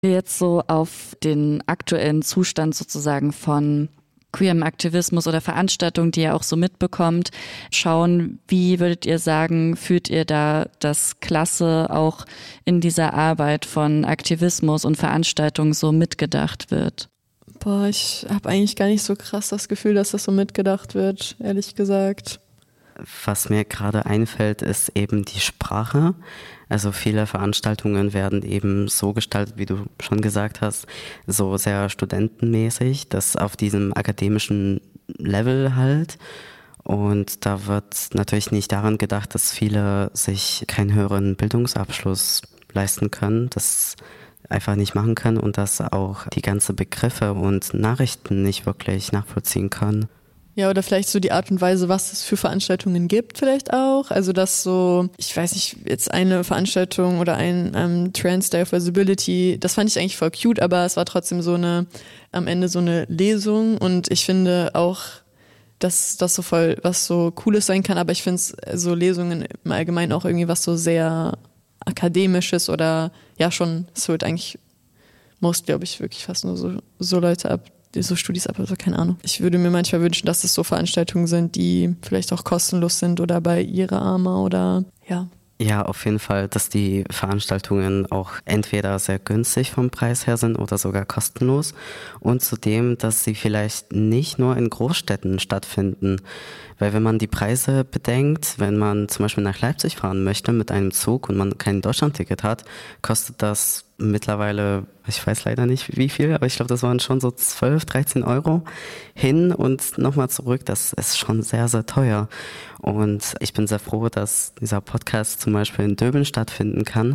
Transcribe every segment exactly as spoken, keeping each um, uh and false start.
Jetzt so auf den aktuellen Zustand sozusagen von queerem Aktivismus oder Veranstaltungen, die ihr auch so mitbekommt, schauen, wie würdet ihr sagen, fühlt ihr da das Klasse auch in dieser Arbeit von Aktivismus und Veranstaltungen so mitgedacht wird? Boah, ich habe eigentlich gar nicht so krass das Gefühl, dass das so mitgedacht wird, ehrlich gesagt. Was mir gerade einfällt, ist eben die Sprache. Also viele Veranstaltungen werden eben so gestaltet, wie du schon gesagt hast, so sehr studentenmäßig, das auf diesem akademischen Level halt. Und da wird natürlich nicht daran gedacht, dass viele sich keinen höheren Bildungsabschluss leisten können, das einfach nicht machen können und dass auch die ganzen Begriffe und Nachrichten nicht wirklich nachvollziehen können. Ja, oder vielleicht so die Art und Weise, was es für Veranstaltungen gibt vielleicht auch. Also dass so, ich weiß nicht, jetzt eine Veranstaltung oder ein ähm, Trans Day of Visibility, das fand ich eigentlich voll cute, aber es war trotzdem so eine, am Ende so eine Lesung und ich finde auch, dass das so voll was so Cooles sein kann, aber ich finde so Lesungen im Allgemeinen auch irgendwie was so sehr Akademisches oder ja schon, es holt eigentlich most, glaube ich, wirklich fast nur so, so Leute ab, so Studis ab, also keine Ahnung. Ich würde mir manchmal wünschen, dass es so Veranstaltungen sind, die vielleicht auch kostenlos sind oder bei ihrer Arma oder ja. Ja, auf jeden Fall, dass die Veranstaltungen auch entweder sehr günstig vom Preis her sind oder sogar kostenlos und zudem, dass sie vielleicht nicht nur in Großstädten stattfinden, weil wenn man die Preise bedenkt, wenn man zum Beispiel nach Leipzig fahren möchte mit einem Zug und man kein Deutschlandticket hat, kostet das mittlerweile, ich weiß leider nicht wie viel, aber ich glaube, das waren schon so zwölf, dreizehn Euro hin und nochmal zurück. Das ist schon sehr, sehr teuer. Und ich bin sehr froh, dass dieser Podcast zum Beispiel in Döbeln stattfinden kann.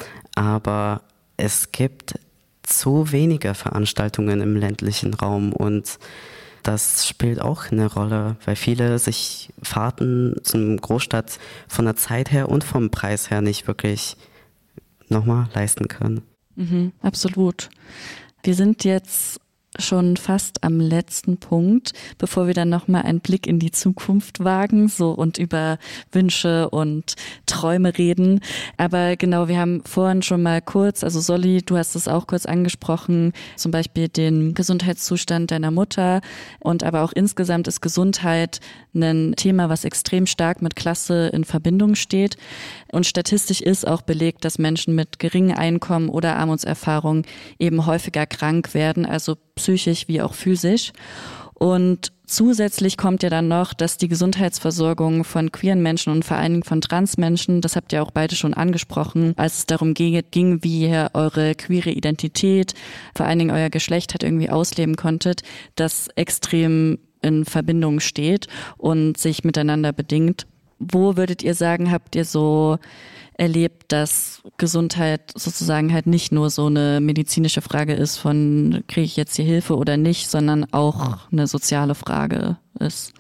Aber es gibt zu wenige Veranstaltungen im ländlichen Raum und das spielt auch eine Rolle, weil viele sich Fahrten zum Großstadt von der Zeit her und vom Preis her nicht wirklich nochmal leisten können. Mhm, absolut. Wir sind jetzt schon fast am letzten Punkt, bevor wir dann nochmal einen Blick in die Zukunft wagen, so und über Wünsche und Träume reden. Aber genau, wir haben vorhin schon mal kurz, also Solly, du hast es auch kurz angesprochen, zum Beispiel den Gesundheitszustand deiner Mutter und aber auch insgesamt ist Gesundheit ein Thema, was extrem stark mit Klasse in Verbindung steht. Und statistisch ist auch belegt, dass Menschen mit geringem Einkommen oder Armutserfahrung eben häufiger krank werden, also psychisch wie auch physisch. Und zusätzlich kommt ja dann noch, dass die Gesundheitsversorgung von queeren Menschen und vor allen Dingen von Transmenschen, das habt ihr auch beide schon angesprochen, als es darum ging, wie ihr eure queere Identität, vor allen Dingen euer Geschlecht halt irgendwie ausleben konntet, das extrem in Verbindung steht und sich miteinander bedingt. Wo würdet ihr sagen, habt ihr so erlebt, dass Gesundheit sozusagen halt nicht nur so eine medizinische Frage ist von, kriege ich jetzt die Hilfe oder nicht, sondern auch eine soziale Frage ist?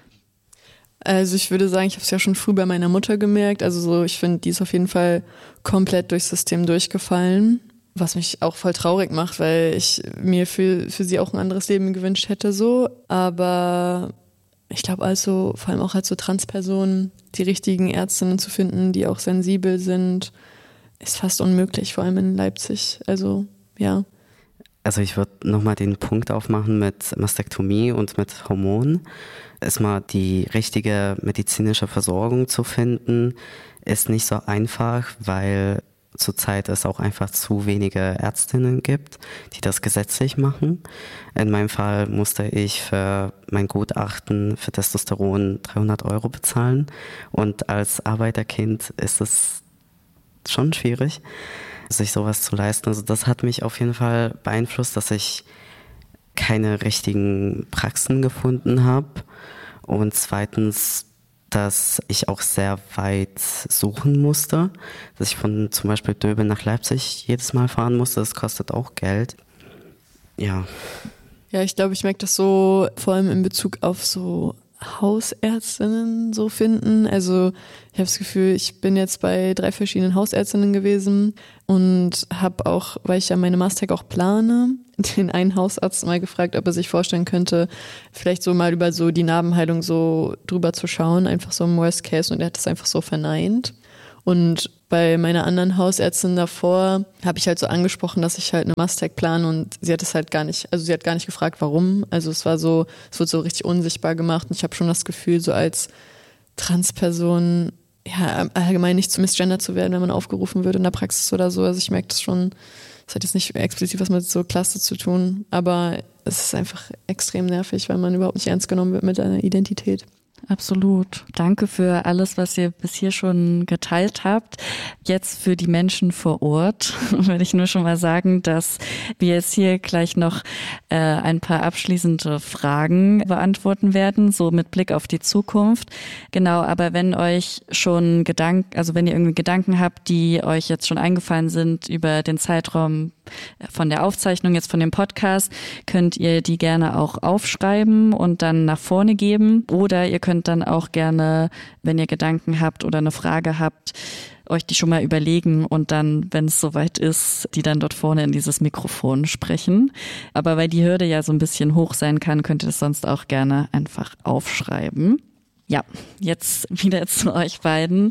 Also ich würde sagen, ich habe es ja schon früh bei meiner Mutter gemerkt. Also so, ich finde, die ist auf jeden Fall komplett durchs System durchgefallen, was mich auch voll traurig macht, weil ich mir für, für sie auch ein anderes Leben gewünscht hätte so. Aber ich glaube also, vor allem auch als so Transpersonen, die richtigen Ärztinnen zu finden, die auch sensibel sind, ist fast unmöglich, vor allem in Leipzig. Also, ja. Also ich würde nochmal den Punkt aufmachen mit Mastektomie und mit Hormonen. Erstmal die richtige medizinische Versorgung zu finden, ist nicht so einfach, weil zurzeit es auch einfach zu wenige Ärztinnen gibt, die das gesetzlich machen. In meinem Fall musste ich für mein Gutachten für Testosteron dreihundert Euro bezahlen und als Arbeiterkind ist es schon schwierig, sich sowas zu leisten. Also das hat mich auf jeden Fall beeinflusst, dass ich keine richtigen Praxen gefunden habe und zweitens, dass ich auch sehr weit suchen musste, dass ich von zum Beispiel Döbeln nach Leipzig jedes Mal fahren musste, das kostet auch Geld. Ja. Ja, ich glaube, ich merke das so vor allem in Bezug auf so Hausärztinnen so finden. Also ich habe das Gefühl, ich bin jetzt bei drei verschiedenen Hausärztinnen gewesen und habe auch, weil ich ja meine Master auch plane, den einen Hausarzt mal gefragt, ob er sich vorstellen könnte, vielleicht so mal über so die Narbenheilung so drüber zu schauen, einfach so im Worst Case, und er hat das einfach so verneint. Und bei meiner anderen Hausärztin davor habe ich halt so angesprochen, dass ich halt eine Mastec plane und sie hat es halt gar nicht, also sie hat gar nicht gefragt, warum. Also es war so, es wird so richtig unsichtbar gemacht und ich habe schon das Gefühl, so als Transperson ja allgemein nicht zu misgendert zu werden, wenn man aufgerufen wird in der Praxis oder so. Also ich merke das schon, das hat jetzt nicht explizit was mit so Klasse zu tun, aber es ist einfach extrem nervig, weil man überhaupt nicht ernst genommen wird mit seiner Identität. Absolut. Danke für alles, was ihr bis hier schon geteilt habt. Jetzt für die Menschen vor Ort würde ich nur schon mal sagen, dass wir jetzt hier gleich noch äh, ein paar abschließende Fragen beantworten werden, so mit Blick auf die Zukunft. Genau, aber wenn euch schon Gedanken, also wenn ihr irgendwie Gedanken habt, die euch jetzt schon eingefallen sind über den Zeitraum von der Aufzeichnung, jetzt von dem Podcast, könnt ihr die gerne auch aufschreiben und dann nach vorne geben. Oder ihr könnt dann auch gerne, wenn ihr Gedanken habt oder eine Frage habt, euch die schon mal überlegen und dann, wenn es soweit ist, die dann dort vorne in dieses Mikrofon sprechen. Aber weil die Hürde ja so ein bisschen hoch sein kann, könnt ihr das sonst auch gerne einfach aufschreiben. Ja, jetzt wieder zu euch beiden.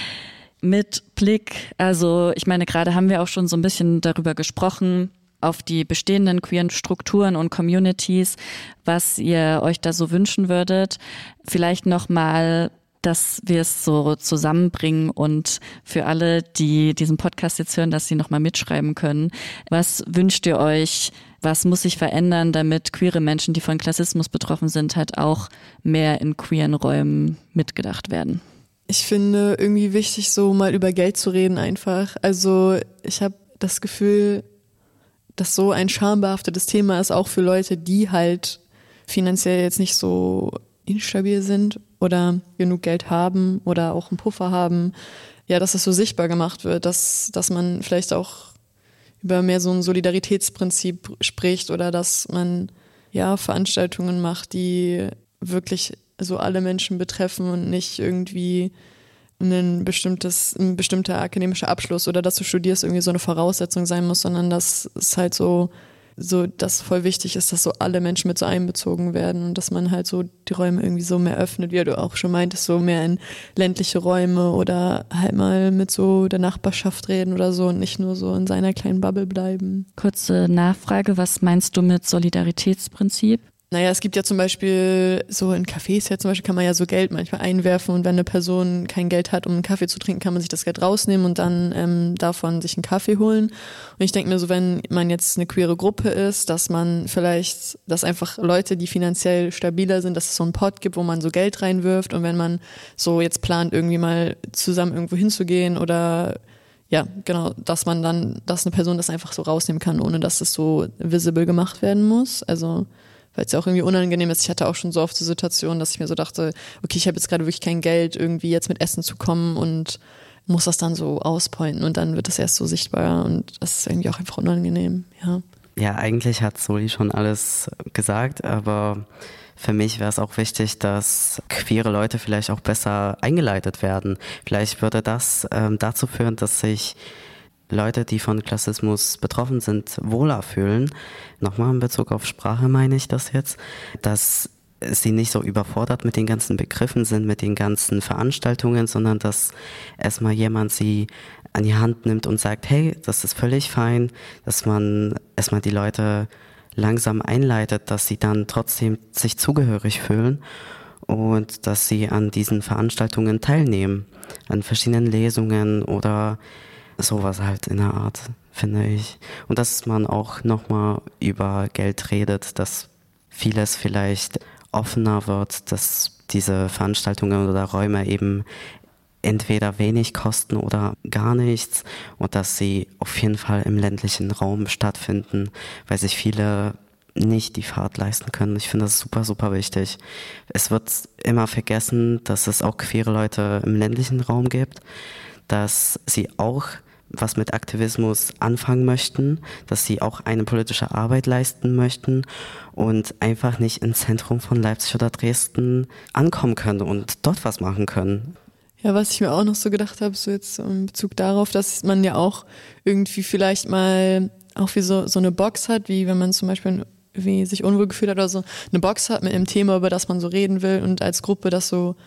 Mit Blick, also ich meine, gerade haben wir auch schon so ein bisschen darüber gesprochen, auf die bestehenden queeren Strukturen und Communities, was ihr euch da so wünschen würdet. Vielleicht nochmal, dass wir es so zusammenbringen und für alle, die diesen Podcast jetzt hören, dass sie nochmal mitschreiben können. Was wünscht ihr euch? Was muss sich verändern, damit queere Menschen, die von Klassismus betroffen sind, halt auch mehr in queeren Räumen mitgedacht werden? Ich finde irgendwie wichtig, so mal über Geld zu reden einfach. Also ich habe das Gefühl, dass so ein schambehaftetes Thema ist, auch für Leute, die halt finanziell jetzt nicht so instabil sind oder genug Geld haben oder auch einen Puffer haben. Ja, dass es so sichtbar gemacht wird, dass, dass man vielleicht auch über mehr so ein Solidaritätsprinzip spricht oder dass man ja Veranstaltungen macht, die wirklich so alle Menschen betreffen und nicht irgendwie ein bestimmtes, ein bestimmter akademischer Abschluss oder dass du studierst irgendwie so eine Voraussetzung sein muss, sondern dass es halt so, so, dass voll wichtig ist, dass so alle Menschen mit so einbezogen werden und dass man halt so die Räume irgendwie so mehr öffnet, wie du auch schon meintest, so mehr in ländliche Räume oder halt mal mit so der Nachbarschaft reden oder so und nicht nur so in seiner kleinen Bubble bleiben. Kurze Nachfrage, was meinst du mit Solidaritätsprinzip? Naja, es gibt ja zum Beispiel so in Cafés, ja zum Beispiel kann man ja so Geld manchmal einwerfen und wenn eine Person kein Geld hat, um einen Kaffee zu trinken, kann man sich das Geld rausnehmen und dann ähm, davon sich einen Kaffee holen. Und ich denke mir so, wenn man jetzt eine queere Gruppe ist, dass man vielleicht, dass einfach Leute, die finanziell stabiler sind, dass es so einen Pot gibt, wo man so Geld reinwirft und wenn man so jetzt plant, irgendwie mal zusammen irgendwo hinzugehen oder ja, genau, dass man dann, dass eine Person das einfach so rausnehmen kann, ohne dass es so visible gemacht werden muss. Also weil es ja auch irgendwie unangenehm ist. Ich hatte auch schon so oft so Situationen, dass ich mir so dachte, okay, ich habe jetzt gerade wirklich kein Geld, irgendwie jetzt mit Essen zu kommen und muss das dann so auspointen und dann wird das erst so sichtbar und das ist irgendwie auch einfach unangenehm, ja. Ja, eigentlich hat Soli schon alles gesagt, aber für mich wäre es auch wichtig, dass queere Leute vielleicht auch besser eingeleitet werden. Vielleicht würde das ähm, dazu führen, dass sich Leute, die von Klassismus betroffen sind, wohler fühlen. Nochmal in Bezug auf Sprache meine ich das jetzt, dass sie nicht so überfordert mit den ganzen Begriffen sind, mit den ganzen Veranstaltungen, sondern dass erstmal jemand sie an die Hand nimmt und sagt, hey, das ist völlig fein, dass man erstmal die Leute langsam einleitet, dass sie dann trotzdem sich zugehörig fühlen und dass sie an diesen Veranstaltungen teilnehmen, an verschiedenen Lesungen oder sowas halt in der Art, finde ich. Und dass man auch nochmal über Geld redet, dass vieles vielleicht offener wird, dass diese Veranstaltungen oder Räume eben entweder wenig kosten oder gar nichts und dass sie auf jeden Fall im ländlichen Raum stattfinden, weil sich viele nicht die Fahrt leisten können. Ich finde das super, super wichtig. Es wird immer vergessen, dass es auch queere Leute im ländlichen Raum gibt, dass sie auch was mit Aktivismus anfangen möchten, dass sie auch eine politische Arbeit leisten möchten und einfach nicht im Zentrum von Leipzig oder Dresden ankommen können und dort was machen können. Ja, was ich mir auch noch so gedacht habe, so jetzt in Bezug darauf, dass man ja auch irgendwie vielleicht mal auch wie so, so eine Box hat, wie wenn man zum Beispiel wie sich unwohl gefühlt hat oder so, eine Box hat mit einem Thema, über das man so reden will und als Gruppe das so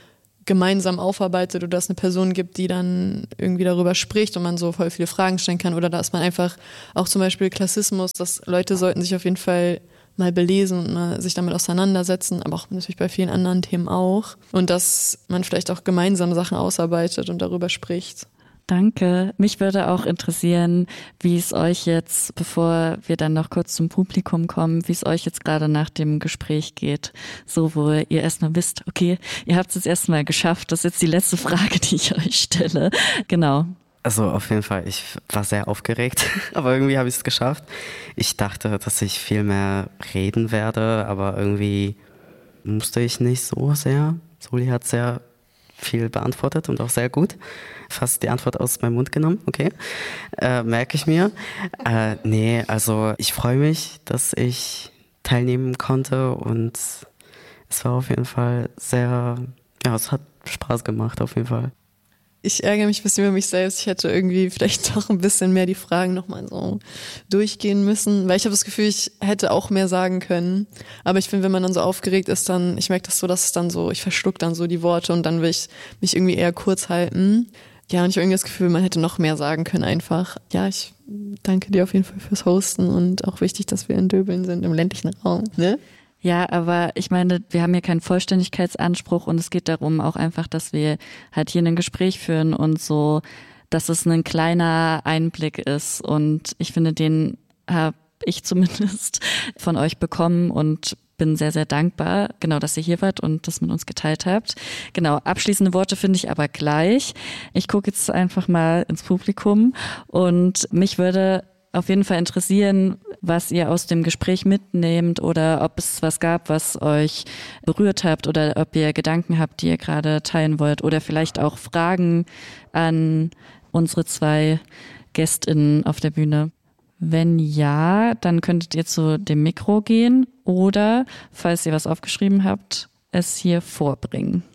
gemeinsam aufarbeitet oder es eine Person gibt, die dann irgendwie darüber spricht und man so voll viele Fragen stellen kann, oder dass man einfach auch zum Beispiel Klassismus, dass Leute sollten sich auf jeden Fall mal belesen und mal sich damit auseinandersetzen, aber auch natürlich bei vielen anderen Themen auch, und dass man vielleicht auch gemeinsam Sachen ausarbeitet und darüber spricht. Danke. Mich würde auch interessieren, wie es euch jetzt, bevor wir dann noch kurz zum Publikum kommen, wie es euch jetzt gerade nach dem Gespräch geht. So, wo ihr erstmal wisst, okay, ihr habt es jetzt erstmal geschafft. Das ist jetzt die letzte Frage, die ich euch stelle. Genau. Also auf jeden Fall, ich war sehr aufgeregt, aber irgendwie habe ich es geschafft. Ich dachte, dass ich viel mehr reden werde, aber irgendwie musste ich nicht so sehr. Soli hat sehr viel beantwortet und auch sehr gut. Fast die Antwort aus meinem Mund genommen, okay. Äh, merke ich mir. Äh, nee, also ich freue mich, dass ich teilnehmen konnte und es war auf jeden Fall sehr, ja, es hat Spaß gemacht auf jeden Fall. Ich ärgere mich ein bisschen über mich selbst. Ich hätte irgendwie vielleicht doch ein bisschen mehr die Fragen nochmal so durchgehen müssen, weil ich habe das Gefühl, ich hätte auch mehr sagen können. Aber ich finde, wenn man dann so aufgeregt ist, dann, ich merke das so, dass es dann so, ich verschluck dann so die Worte und dann will ich mich irgendwie eher kurz halten. Ja, und ich habe irgendwie das Gefühl, man hätte noch mehr sagen können einfach. Ja, ich danke dir auf jeden Fall fürs Hosten und auch wichtig, dass wir in Döbeln sind, im ländlichen Raum, ne? Ja, aber ich meine, wir haben hier keinen Vollständigkeitsanspruch und es geht darum auch einfach, dass wir halt hier ein Gespräch führen und so, dass es ein kleiner Einblick ist, und ich finde, den habe ich zumindest von euch bekommen und bin sehr, sehr dankbar, genau, dass ihr hier wart und das mit uns geteilt habt. Genau, abschließende Worte finde ich aber gleich. Ich gucke jetzt einfach mal ins Publikum und mich würde auf jeden Fall interessieren, was ihr aus dem Gespräch mitnehmt oder ob es was gab, was euch berührt habt oder ob ihr Gedanken habt, die ihr gerade teilen wollt oder vielleicht auch Fragen an unsere zwei GästInnen auf der Bühne. Wenn ja, dann könntet ihr zu dem Mikro gehen oder, falls ihr was aufgeschrieben habt, es hier vorbringen.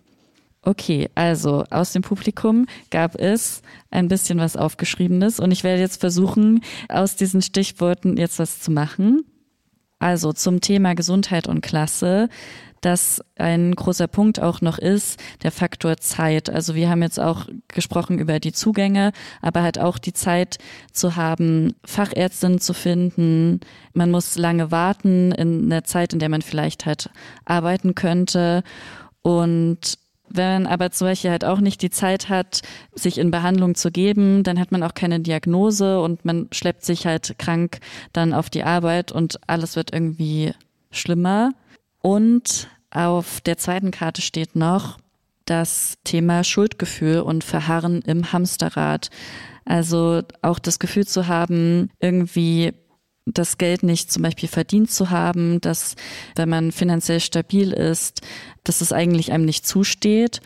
Okay, also aus dem Publikum gab es ein bisschen was Aufgeschriebenes und ich werde jetzt versuchen, aus diesen Stichworten jetzt was zu machen. Also zum Thema Gesundheit und Klasse, dass ein großer Punkt auch noch ist, der Faktor Zeit. Also wir haben jetzt auch gesprochen über die Zugänge, aber halt auch die Zeit zu haben, Fachärztinnen zu finden. Man muss lange warten in einer Zeit, in der man vielleicht halt arbeiten könnte, und wenn man aber zum Beispiel halt auch nicht die Zeit hat, sich in Behandlung zu geben, dann hat man auch keine Diagnose und man schleppt sich halt krank dann auf die Arbeit und alles wird irgendwie schlimmer. Und auf der zweiten Karte steht noch das Thema Schuldgefühl und Verharren im Hamsterrad. Also auch das Gefühl zu haben, irgendwie das Geld nicht zum Beispiel verdient zu haben, dass, wenn man finanziell stabil ist, dass es eigentlich einem nicht zusteht,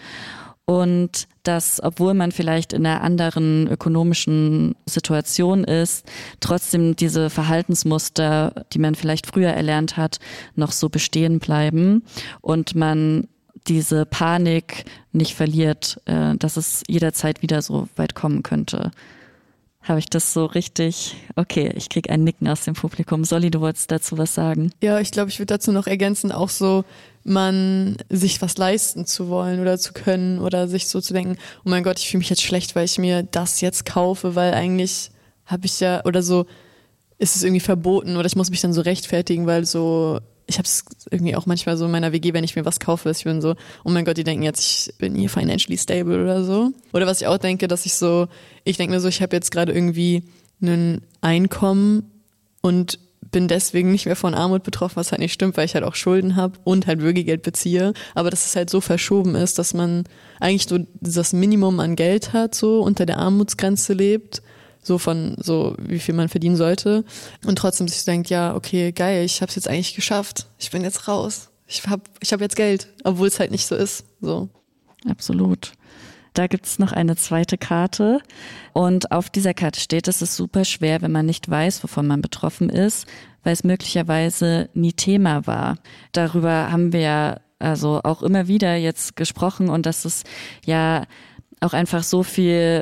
und dass, obwohl man vielleicht in einer anderen ökonomischen Situation ist, trotzdem diese Verhaltensmuster, die man vielleicht früher erlernt hat, noch so bestehen bleiben und man diese Panik nicht verliert, dass es jederzeit wieder so weit kommen könnte. Habe ich das so richtig? Okay, ich kriege ein Nicken aus dem Publikum. Soli, du wolltest dazu was sagen? Ja, ich glaube, ich würde dazu noch ergänzen, auch so, man sich was leisten zu wollen oder zu können oder sich so zu denken, oh mein Gott, ich fühle mich jetzt schlecht, weil ich mir das jetzt kaufe, weil eigentlich habe ich ja, oder so, ist es irgendwie verboten oder ich muss mich dann so rechtfertigen, weil so, ich habe es irgendwie auch manchmal so in meiner W G, wenn ich mir was kaufe, ich bin so, oh mein Gott, die denken jetzt, ich bin hier financially stable oder so. Oder was ich auch denke, dass ich so, ich denke mir so, ich habe jetzt gerade irgendwie ein Einkommen und bin deswegen nicht mehr von Armut betroffen, was halt nicht stimmt, weil ich halt auch Schulden habe und halt Würgegeld beziehe. Aber dass es halt so verschoben ist, dass man eigentlich so das Minimum an Geld hat, so unter der Armutsgrenze lebt, so von so wie viel man verdienen sollte, und trotzdem sich denkt, ja, okay, geil, ich habe es jetzt eigentlich geschafft, ich bin jetzt raus, ich habe ich hab jetzt Geld, obwohl es halt nicht so ist. So. Absolut. Da gibt's noch eine zweite Karte und auf dieser Karte steht, es ist super schwer, wenn man nicht weiß, wovon man betroffen ist, weil es möglicherweise nie Thema war. Darüber haben wir ja also auch immer wieder jetzt gesprochen und dass es ja auch einfach so viel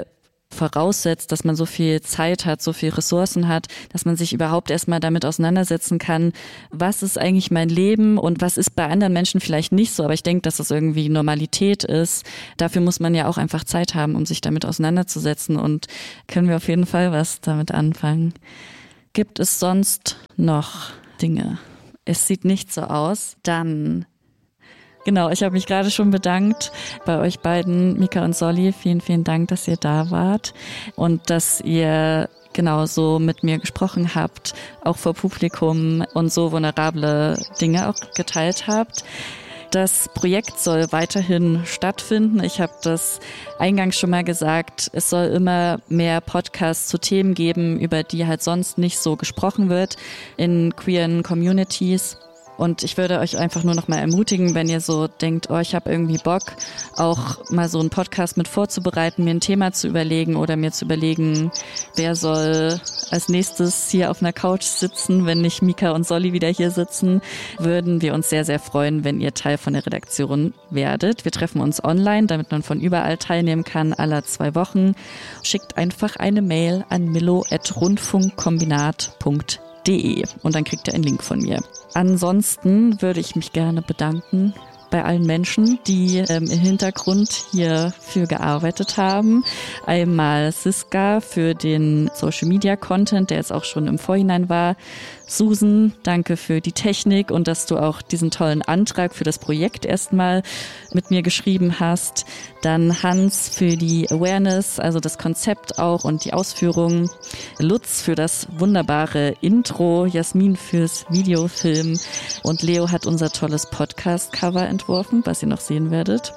voraussetzt, dass man so viel Zeit hat, so viel Ressourcen hat, dass man sich überhaupt erstmal damit auseinandersetzen kann, was ist eigentlich mein Leben und was ist bei anderen Menschen vielleicht nicht so, aber ich denke, dass das irgendwie Normalität ist. Dafür muss man ja auch einfach Zeit haben, um sich damit auseinanderzusetzen und können wir auf jeden Fall was damit anfangen. Gibt es sonst noch Dinge? Es sieht nicht so aus. Dann Genau, ich habe mich gerade schon bedankt bei euch beiden, Mika und Solly. Vielen, vielen Dank, dass ihr da wart und dass ihr genau so mit mir gesprochen habt, auch vor Publikum und so vulnerable Dinge auch geteilt habt. Das Projekt soll weiterhin stattfinden. Ich habe das eingangs schon mal gesagt. Es soll immer mehr Podcasts zu Themen geben, über die halt sonst nicht so gesprochen wird in queeren Communities. Und ich würde euch einfach nur noch mal ermutigen, wenn ihr so denkt, oh, ich habe irgendwie Bock, auch mal so einen Podcast mit vorzubereiten, mir ein Thema zu überlegen oder mir zu überlegen, wer soll als nächstes hier auf einer Couch sitzen, wenn nicht Mika und Solly wieder hier sitzen, würden wir uns sehr, sehr freuen, wenn ihr Teil von der Redaktion werdet. Wir treffen uns online, damit man von überall teilnehmen kann, alle zwei Wochen. Schickt einfach eine Mail an milo at rundfunkkombinat punkt de und dann kriegt ihr einen Link von mir. Ansonsten würde ich mich gerne bedanken bei allen Menschen, die ähm, im Hintergrund hierfür gearbeitet haben. Einmal Siska für den Social Media Content, der jetzt auch schon im Vorhinein war. Susan, danke für die Technik und dass du auch diesen tollen Antrag für das Projekt erstmal mit mir geschrieben hast. Dann Hans für die Awareness, also das Konzept auch und die Ausführung. Lutz für das wunderbare Intro, Jasmin fürs Videofilm und Leo hat unser tolles Podcast-Cover entworfen, was ihr noch sehen werdet.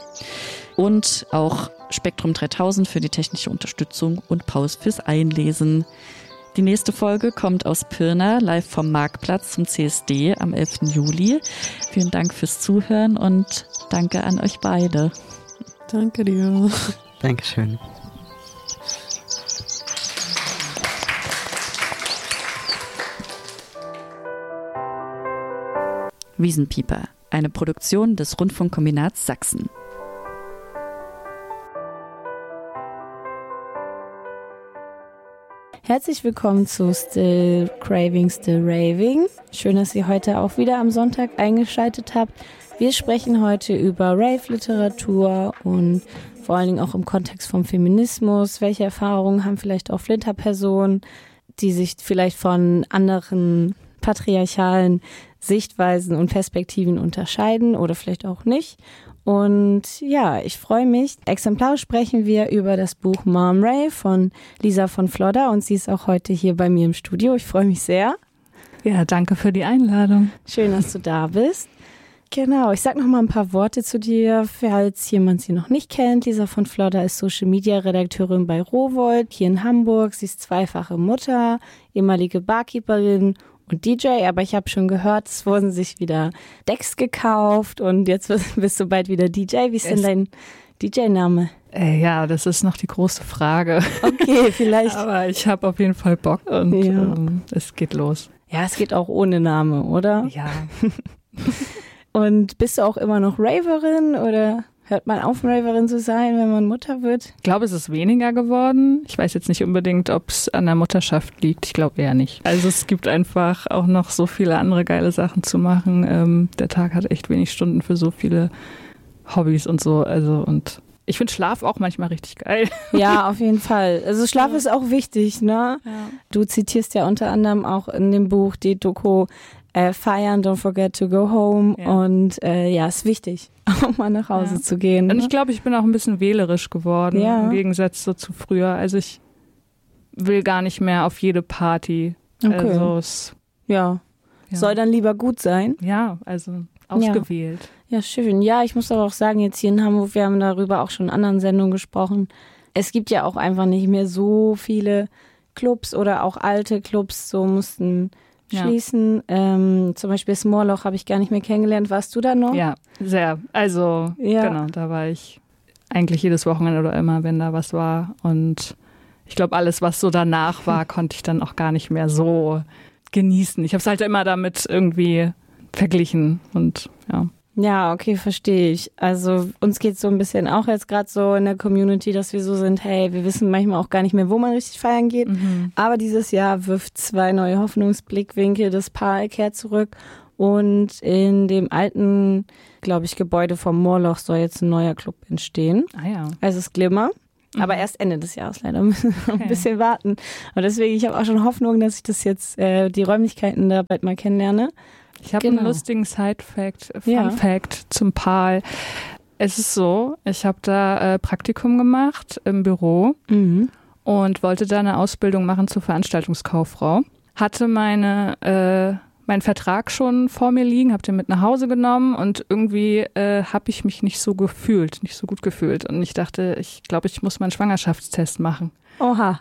Und auch Spektrum dreitausend für die technische Unterstützung und Paus fürs Einlesen. Die nächste Folge kommt aus Pirna, live vom Marktplatz zum C S D am elften Juli. Vielen Dank fürs Zuhören und danke an euch beide. Danke dir. Dankeschön. Wiesenpieper, eine Produktion des Rundfunkkombinats Sachsen. Herzlich willkommen zu Still Craving, Still Raving. Schön, dass ihr heute auch wieder am Sonntag eingeschaltet habt. Wir sprechen heute über Rave-Literatur und vor allen Dingen auch im Kontext vom Feminismus. Welche Erfahrungen haben vielleicht auch Flinterpersonen, die sich vielleicht von anderen patriarchalen Sichtweisen und Perspektiven unterscheiden oder vielleicht auch nicht. Und ja, ich freue mich. Exemplarisch sprechen wir über das Buch Mom Rave von Lisa von Flodder und sie ist auch heute hier bei mir im Studio. Ich freue mich sehr. Ja, danke für die Einladung. Schön, dass du da bist. Genau, ich sag noch mal ein paar Worte zu dir, falls jemand sie noch nicht kennt. Lisa von Flodder ist Social-Media-Redakteurin bei Rowohlt hier in Hamburg. Sie ist zweifache Mutter, ehemalige Barkeeperin und D J, aber ich habe schon gehört, es wurden sich wieder Decks gekauft und jetzt bist du bald wieder D J. Wie ist denn dein D J-Name? Äh, ja, das ist noch die große Frage. Okay, vielleicht. Aber ich habe auf jeden Fall Bock und ja. ähm, es geht los. Ja, es geht auch ohne Name, oder? Ja. Und bist du auch immer noch Raverin oder hört man auf, Raverin zu sein, wenn man Mutter wird? Ich glaube, es ist weniger geworden. Ich weiß jetzt nicht unbedingt, ob es an der Mutterschaft liegt. Ich glaube eher nicht. Also es gibt einfach auch noch so viele andere geile Sachen zu machen. Ähm, der Tag hat echt wenig Stunden für so viele Hobbys und so. Also und ich finde Schlaf auch manchmal richtig geil. Ja, auf jeden Fall. Also Schlaf ja. ist auch wichtig, ne? Ja. Du zitierst ja unter anderem auch in dem Buch die Doku Äh, feiern, don't forget to go home ja. und äh, ja, ist wichtig, auch mal nach Hause ja. zu gehen. Und ne? ich glaube, ich bin auch ein bisschen wählerisch geworden, ja. im Gegensatz so zu früher. Also ich will gar nicht mehr auf jede Party. Okay. Also es, ja. ja, soll dann lieber gut sein. Ja, also ausgewählt. Ja. ja, schön. Ja, ich muss aber auch sagen, jetzt hier in Hamburg, wir haben darüber auch schon in anderen Sendungen gesprochen, es gibt ja auch einfach nicht mehr so viele Clubs oder auch alte Clubs, so mussten schließen. Ja. Ähm, zum Beispiel Smallloch habe ich gar nicht mehr kennengelernt. Warst du da noch? Ja, sehr. Also ja. genau, da war ich eigentlich jedes Wochenende oder immer, wenn da was war. Und ich glaube, alles, was so danach war, konnte ich dann auch gar nicht mehr so genießen. Ich habe es halt immer damit irgendwie verglichen und ja. Ja, okay, verstehe ich. Also uns geht es so ein bisschen auch jetzt gerade so in der Community, dass wir so sind, hey, wir wissen manchmal auch gar nicht mehr, wo man richtig feiern geht. Mhm. Aber dieses Jahr wirft zwei neue Hoffnungsblickwinkel. Das Paar kehrt zurück und in dem alten, glaube ich, Gebäude vom Moorloch soll jetzt ein neuer Club entstehen. Ah ja. Also es Glimmer. Mhm. Aber erst Ende des Jahres leider. Müssen wir noch okay. ein bisschen warten. Und deswegen, ich habe auch schon Hoffnung, dass ich das jetzt, äh, die Räumlichkeiten da bald mal kennenlerne. Ich habe genau. einen lustigen Side-Fact, Fun-Fact ja. zum P A L. Es ist so, ich habe da äh, Praktikum gemacht im Büro mhm. und wollte da eine Ausbildung machen zur Veranstaltungskauffrau. Hatte meine, äh, meinen Vertrag schon vor mir liegen, habe den mit nach Hause genommen und irgendwie äh, habe ich mich nicht so gefühlt, nicht so gut gefühlt. Und ich dachte, ich glaube, ich muss mal einen Schwangerschaftstest machen. Oha.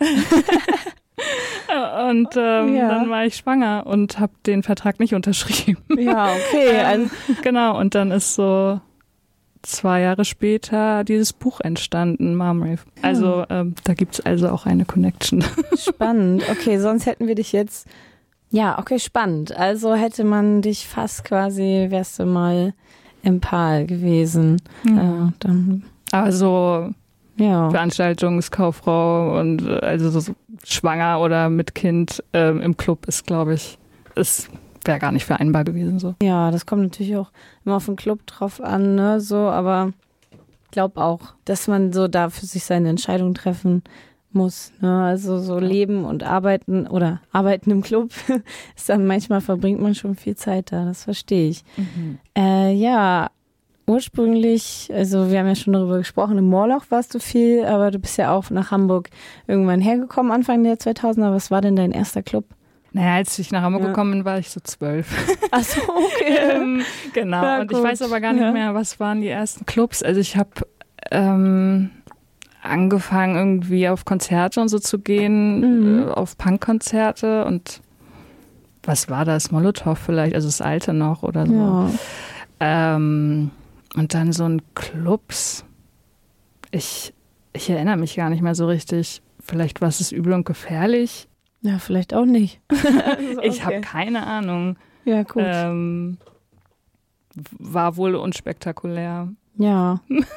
Und ähm, ja. dann war ich schwanger und habe den Vertrag nicht unterschrieben. Ja, okay. ähm, genau, und dann ist so zwei Jahre später dieses Buch entstanden, Mom Rave. Also ähm, da gibt es also auch eine Connection. Spannend. Okay, sonst hätten wir dich jetzt... Ja, okay, spannend. Also hätte man dich fast quasi, wärst du mal im P A L gewesen. Mhm. Äh, dann also... Ja. Veranstaltungskauffrau und also so schwanger oder mit Kind ähm, im Club ist, glaube ich, es wäre gar nicht vereinbar gewesen so. Ja, das kommt natürlich auch immer auf den Club drauf an, ne, so, aber ich glaube auch, dass man so da für sich seine Entscheidung treffen muss, ne, also so leben und arbeiten oder arbeiten im Club ist dann manchmal verbringt man schon viel Zeit da, das verstehe ich. Mhm. Äh, ja, ursprünglich, also wir haben ja schon darüber gesprochen, im Moorloch warst du viel, aber du bist ja auch nach Hamburg irgendwann hergekommen, Anfang der zweitausender. Was war denn dein erster Club? Naja, als ich nach Hamburg ja. gekommen bin, war ich so zwölf. Ach so, okay. ähm, genau, ja, und gut. Ich weiß aber gar nicht ja. mehr, was waren die ersten Clubs. Also ich habe ähm, angefangen, irgendwie auf Konzerte und so zu gehen, mhm. äh, auf Punkkonzerte und was war das? Molotow vielleicht, also das alte noch oder so. Ja. Ähm, Und dann so ein Clubs. Ich, ich erinnere mich gar nicht mehr so richtig. Vielleicht war es übel und gefährlich. Ja, vielleicht auch nicht. Also, okay. Ich habe keine Ahnung. Ja, gut. Ähm, war wohl unspektakulär. Ja.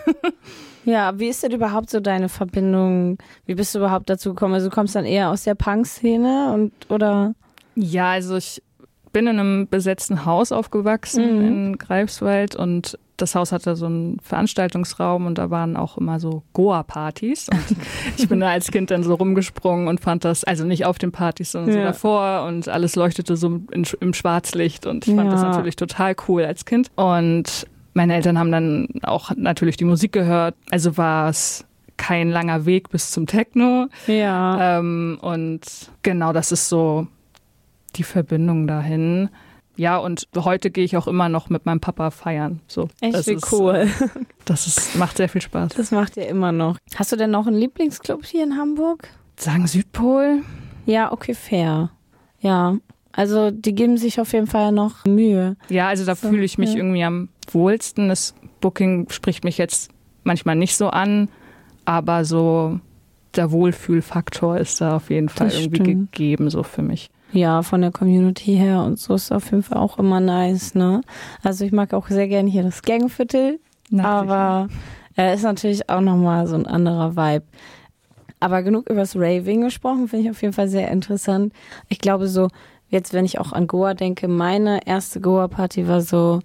Ja, wie ist denn überhaupt so deine Verbindung? Wie bist du überhaupt dazu gekommen? Also du kommst dann eher aus der Punk-Szene und oder? Ja, also ich bin in einem besetzten Haus aufgewachsen mhm. in Greifswald und das Haus hatte so einen Veranstaltungsraum und da waren auch immer so Goa-Partys und ich bin da als Kind dann so rumgesprungen und fand das, also nicht auf den Partys, sondern ja. so davor und alles leuchtete so in, im Schwarzlicht und ich fand ja. das natürlich total cool als Kind und meine Eltern haben dann auch natürlich die Musik gehört, also war es kein langer Weg bis zum Techno ja. ähm, und genau, das ist so die Verbindung dahin. Ja, und heute gehe ich auch immer noch mit meinem Papa feiern. So, echt das wie ist, cool. Das ist, macht sehr viel Spaß. Das macht ihr immer noch. Hast du denn noch einen Lieblingsclub hier in Hamburg? Sagen Südpol? Ja, okay, fair. Ja, also die geben sich auf jeden Fall noch Mühe. Ja, also da so, fühle ich mich ja. irgendwie am wohlsten. Das Booking spricht mich jetzt manchmal nicht so an, aber so der Wohlfühlfaktor ist da auf jeden Fall das irgendwie stimmt. gegeben, so für mich. Ja, von der Community her und so ist auf jeden Fall auch immer nice, ne? Also ich mag auch sehr gerne hier das Gangviertel, aber äh, ist natürlich auch nochmal so ein anderer Vibe. Aber genug über das Raving gesprochen, finde ich auf jeden Fall sehr interessant. Ich glaube so, jetzt wenn ich auch an Goa denke, meine erste Goa-Party war so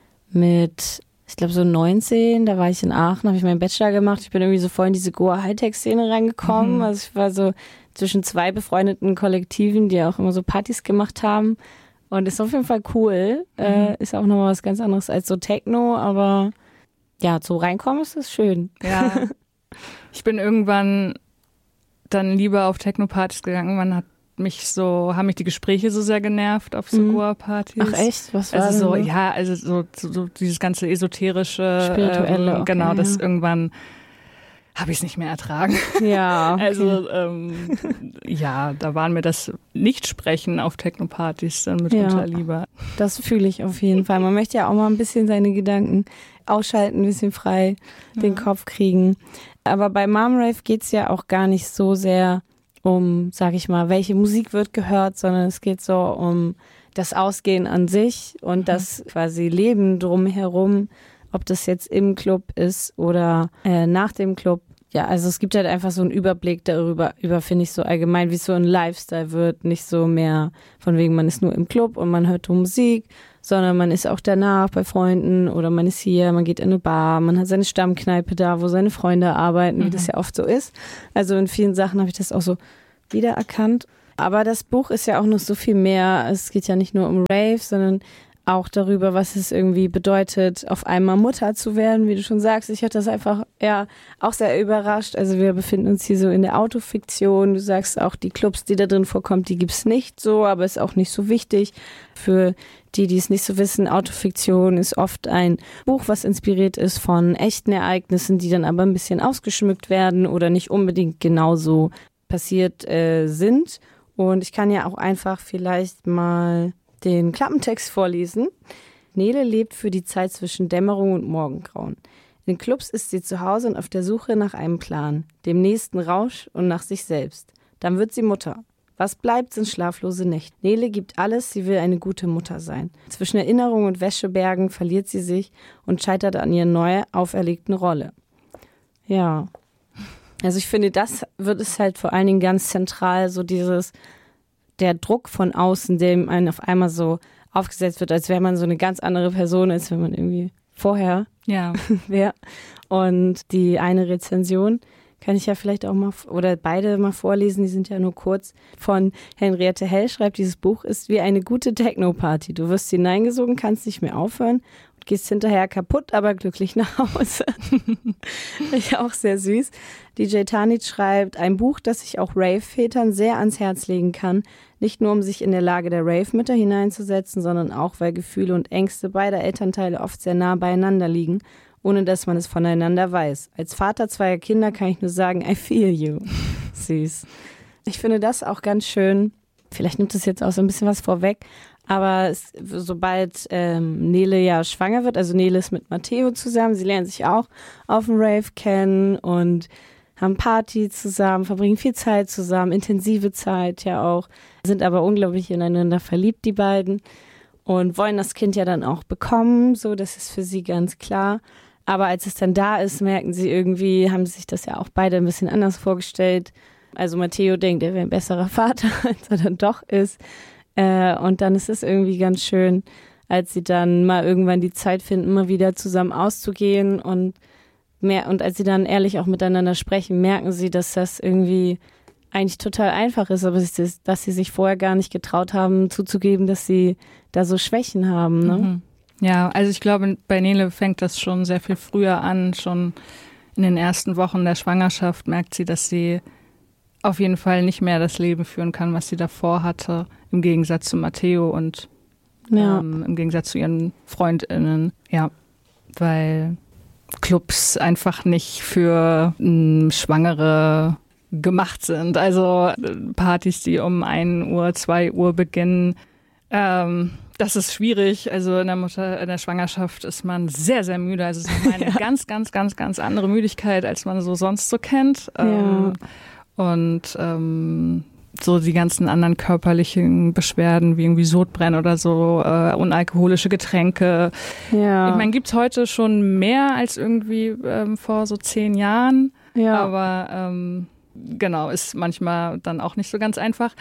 mit, ich glaube so neunzehn, da war ich in Aachen, habe ich meinen Bachelor gemacht. Ich bin irgendwie so voll in diese Goa-Hightech-Szene reingekommen. Mhm. Also ich war so zwischen zwei befreundeten Kollektiven, die auch immer so Partys gemacht haben. Und ist auf jeden Fall cool. Mhm. Äh, ist auch nochmal was ganz anderes als so Techno, aber ja, so reinkommen ist das schön. Ja. Ich bin irgendwann dann lieber auf Techno-Partys gegangen. Man hat mich so, haben mich die Gespräche so sehr genervt auf so mhm. Goa-Partys. Ach echt? Was war also so, denn? Ja, also so, so, so dieses ganze esoterische, spirituelle, ähm, okay, genau, das ja. irgendwann habe ich es nicht mehr ertragen. Ja. Okay. Also ähm, ja, da waren mir das Nichtsprechen auf Techno-Partys dann mitunter ja, lieber. Das fühle ich auf jeden Fall. Man möchte ja auch mal ein bisschen seine Gedanken ausschalten, ein bisschen frei ja. den Kopf kriegen. Aber bei Mom Rave geht es ja auch gar nicht so sehr um, sag ich mal, welche Musik wird gehört, sondern es geht so um das Ausgehen an sich und mhm. das quasi Leben drumherum, ob das jetzt im Club ist oder äh, nach dem Club. Ja, also es gibt halt einfach so einen Überblick darüber, über finde ich so allgemein, wie es so ein Lifestyle wird. Nicht so mehr von wegen, man ist nur im Club und man hört Musik, sondern man ist auch danach bei Freunden oder man ist hier, man geht in eine Bar, man hat seine Stammkneipe da, wo seine Freunde arbeiten, mhm. wie das ja oft so ist. Also in vielen Sachen habe ich das auch so wiedererkannt. Aber das Buch ist ja auch noch so viel mehr. Es geht ja nicht nur um Rave, sondern auch darüber, was es irgendwie bedeutet, auf einmal Mutter zu werden, wie du schon sagst. Ich hatte das einfach ja auch sehr überrascht. Also wir befinden uns hier so in der Autofiktion. Du sagst auch, die Clubs, die da drin vorkommen, die gibt's nicht so, aber ist auch nicht so wichtig. Für die, die es nicht so wissen, Autofiktion ist oft ein Buch, was inspiriert ist von echten Ereignissen, die dann aber ein bisschen ausgeschmückt werden oder nicht unbedingt genauso passiert äh, sind. Und ich kann ja auch einfach vielleicht mal den Klappentext vorlesen. Nele lebt für die Zeit zwischen Dämmerung und Morgengrauen. In den Clubs ist sie zu Hause und auf der Suche nach einem Plan, dem nächsten Rausch und nach sich selbst. Dann wird sie Mutter. Was bleibt, sind schlaflose Nächte. Nele gibt alles, sie will eine gute Mutter sein. Zwischen Erinnerung und Wäschebergen verliert sie sich und scheitert an ihrer neu auferlegten Rolle. Ja, also ich finde, das wird es halt vor allen Dingen ganz zentral, so dieses der Druck von außen, dem einem auf einmal so aufgesetzt wird, als wäre man so eine ganz andere Person, als wenn man irgendwie vorher ja. wäre. Und die eine Rezension kann ich ja vielleicht auch mal, oder beide mal vorlesen, die sind ja nur kurz, von Henriette Hell schreibt, dieses Buch ist wie eine gute Techno-Party. Du wirst hineingesogen, kannst nicht mehr aufhören und gehst hinterher kaputt, aber glücklich nach Hause. Ich auch sehr süß. D J Tanit schreibt, ein Buch, das ich auch Rave-Vätern sehr ans Herz legen kann, nicht nur um sich in der Lage der Rave-Mütter hineinzusetzen, sondern auch, weil Gefühle und Ängste beider Elternteile oft sehr nah beieinander liegen, ohne dass man es voneinander weiß. Als Vater zweier Kinder kann ich nur sagen, I feel you. Süß. Ich finde das auch ganz schön. Vielleicht nimmt es jetzt auch so ein bisschen was vorweg, aber es, sobald ähm, Nele ja schwanger wird, also Nele ist mit Matteo zusammen, sie lernen sich auch auf dem Rave kennen und haben Party zusammen, verbringen viel Zeit zusammen, intensive Zeit ja auch, sind aber unglaublich ineinander verliebt, die beiden, und wollen das Kind ja dann auch bekommen, so, das ist für sie ganz klar. Aber als es dann da ist, merken sie irgendwie, haben sich das ja auch beide ein bisschen anders vorgestellt. Also Matteo denkt, er wäre ein besserer Vater, als er dann doch ist. Äh, und dann ist es irgendwie ganz schön, als sie dann mal irgendwann die Zeit finden, mal wieder zusammen auszugehen und mehr, und als sie dann ehrlich auch miteinander sprechen, merken sie, dass das irgendwie eigentlich total einfach ist, aber es ist, dass sie sich vorher gar nicht getraut haben, zuzugeben, dass sie da so Schwächen haben, ne? Mhm. Ja, also ich glaube, bei Nele fängt das schon sehr viel früher an. Schon in den ersten Wochen der Schwangerschaft merkt sie, dass sie auf jeden Fall nicht mehr das Leben führen kann, was sie davor hatte, im Gegensatz zu Matteo und ja. ähm, im Gegensatz zu ihren FreundInnen. Ja, weil Clubs einfach nicht für ähm, Schwangere gemacht sind. Also Partys, die um ein Uhr, zwei Uhr beginnen, ähm, das ist schwierig. Also in der Mutter, in der Schwangerschaft ist man sehr, sehr müde. Also es ist eine ja. ganz, ganz, ganz, ganz andere Müdigkeit, als man so sonst so kennt. Ja. Ähm, und ähm, so die ganzen anderen körperlichen Beschwerden, wie irgendwie Sodbrennen oder so, äh, unalkoholische Getränke. Ja. Ich meine, gibt's heute schon mehr als irgendwie ähm, vor so zehn Jahren. Ja. Aber ähm, genau, ist manchmal dann auch nicht so ganz einfach.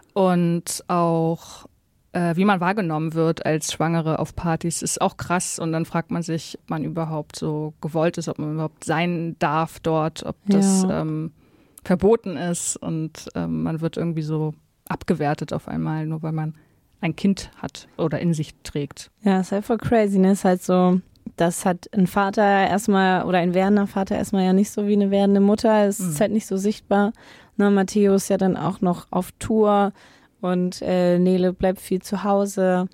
Und auch äh, wie man wahrgenommen wird als Schwangere auf Partys, ist auch krass. Und dann fragt man sich, ob man überhaupt so gewollt ist, ob man überhaupt sein darf dort, ob das Ja. ähm, verboten ist. Und ähm, man wird irgendwie so abgewertet auf einmal, nur weil man ein Kind hat oder in sich trägt. Ja, ist halt voll crazy, ne? Ist halt so, das hat ein Vater erstmal oder ein werdender Vater erstmal ja nicht so wie eine werdende Mutter. Es ist Mhm. halt nicht so sichtbar. Ne, Matteo ist ja dann auch noch auf Tour und äh, Nele bleibt viel zu Hause.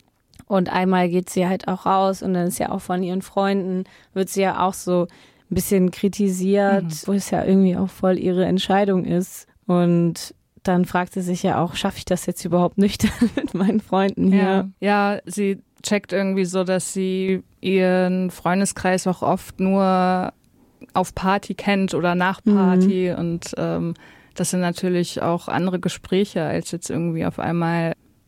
Und einmal geht sie halt auch raus und dann ist ja auch von ihren Freunden, wird sie ja auch so ein bisschen kritisiert, Mhm. wo es ja irgendwie auch voll ihre Entscheidung ist. Und dann fragt sie sich ja auch, schaffe ich das jetzt überhaupt nüchtern mit meinen Freunden hier? Ja, ja, sie checkt irgendwie so, dass sie ihren Freundeskreis auch oft nur auf Party kennt oder nach Party. Mhm. Und ähm, das sind natürlich auch andere Gespräche, als jetzt irgendwie auf einmal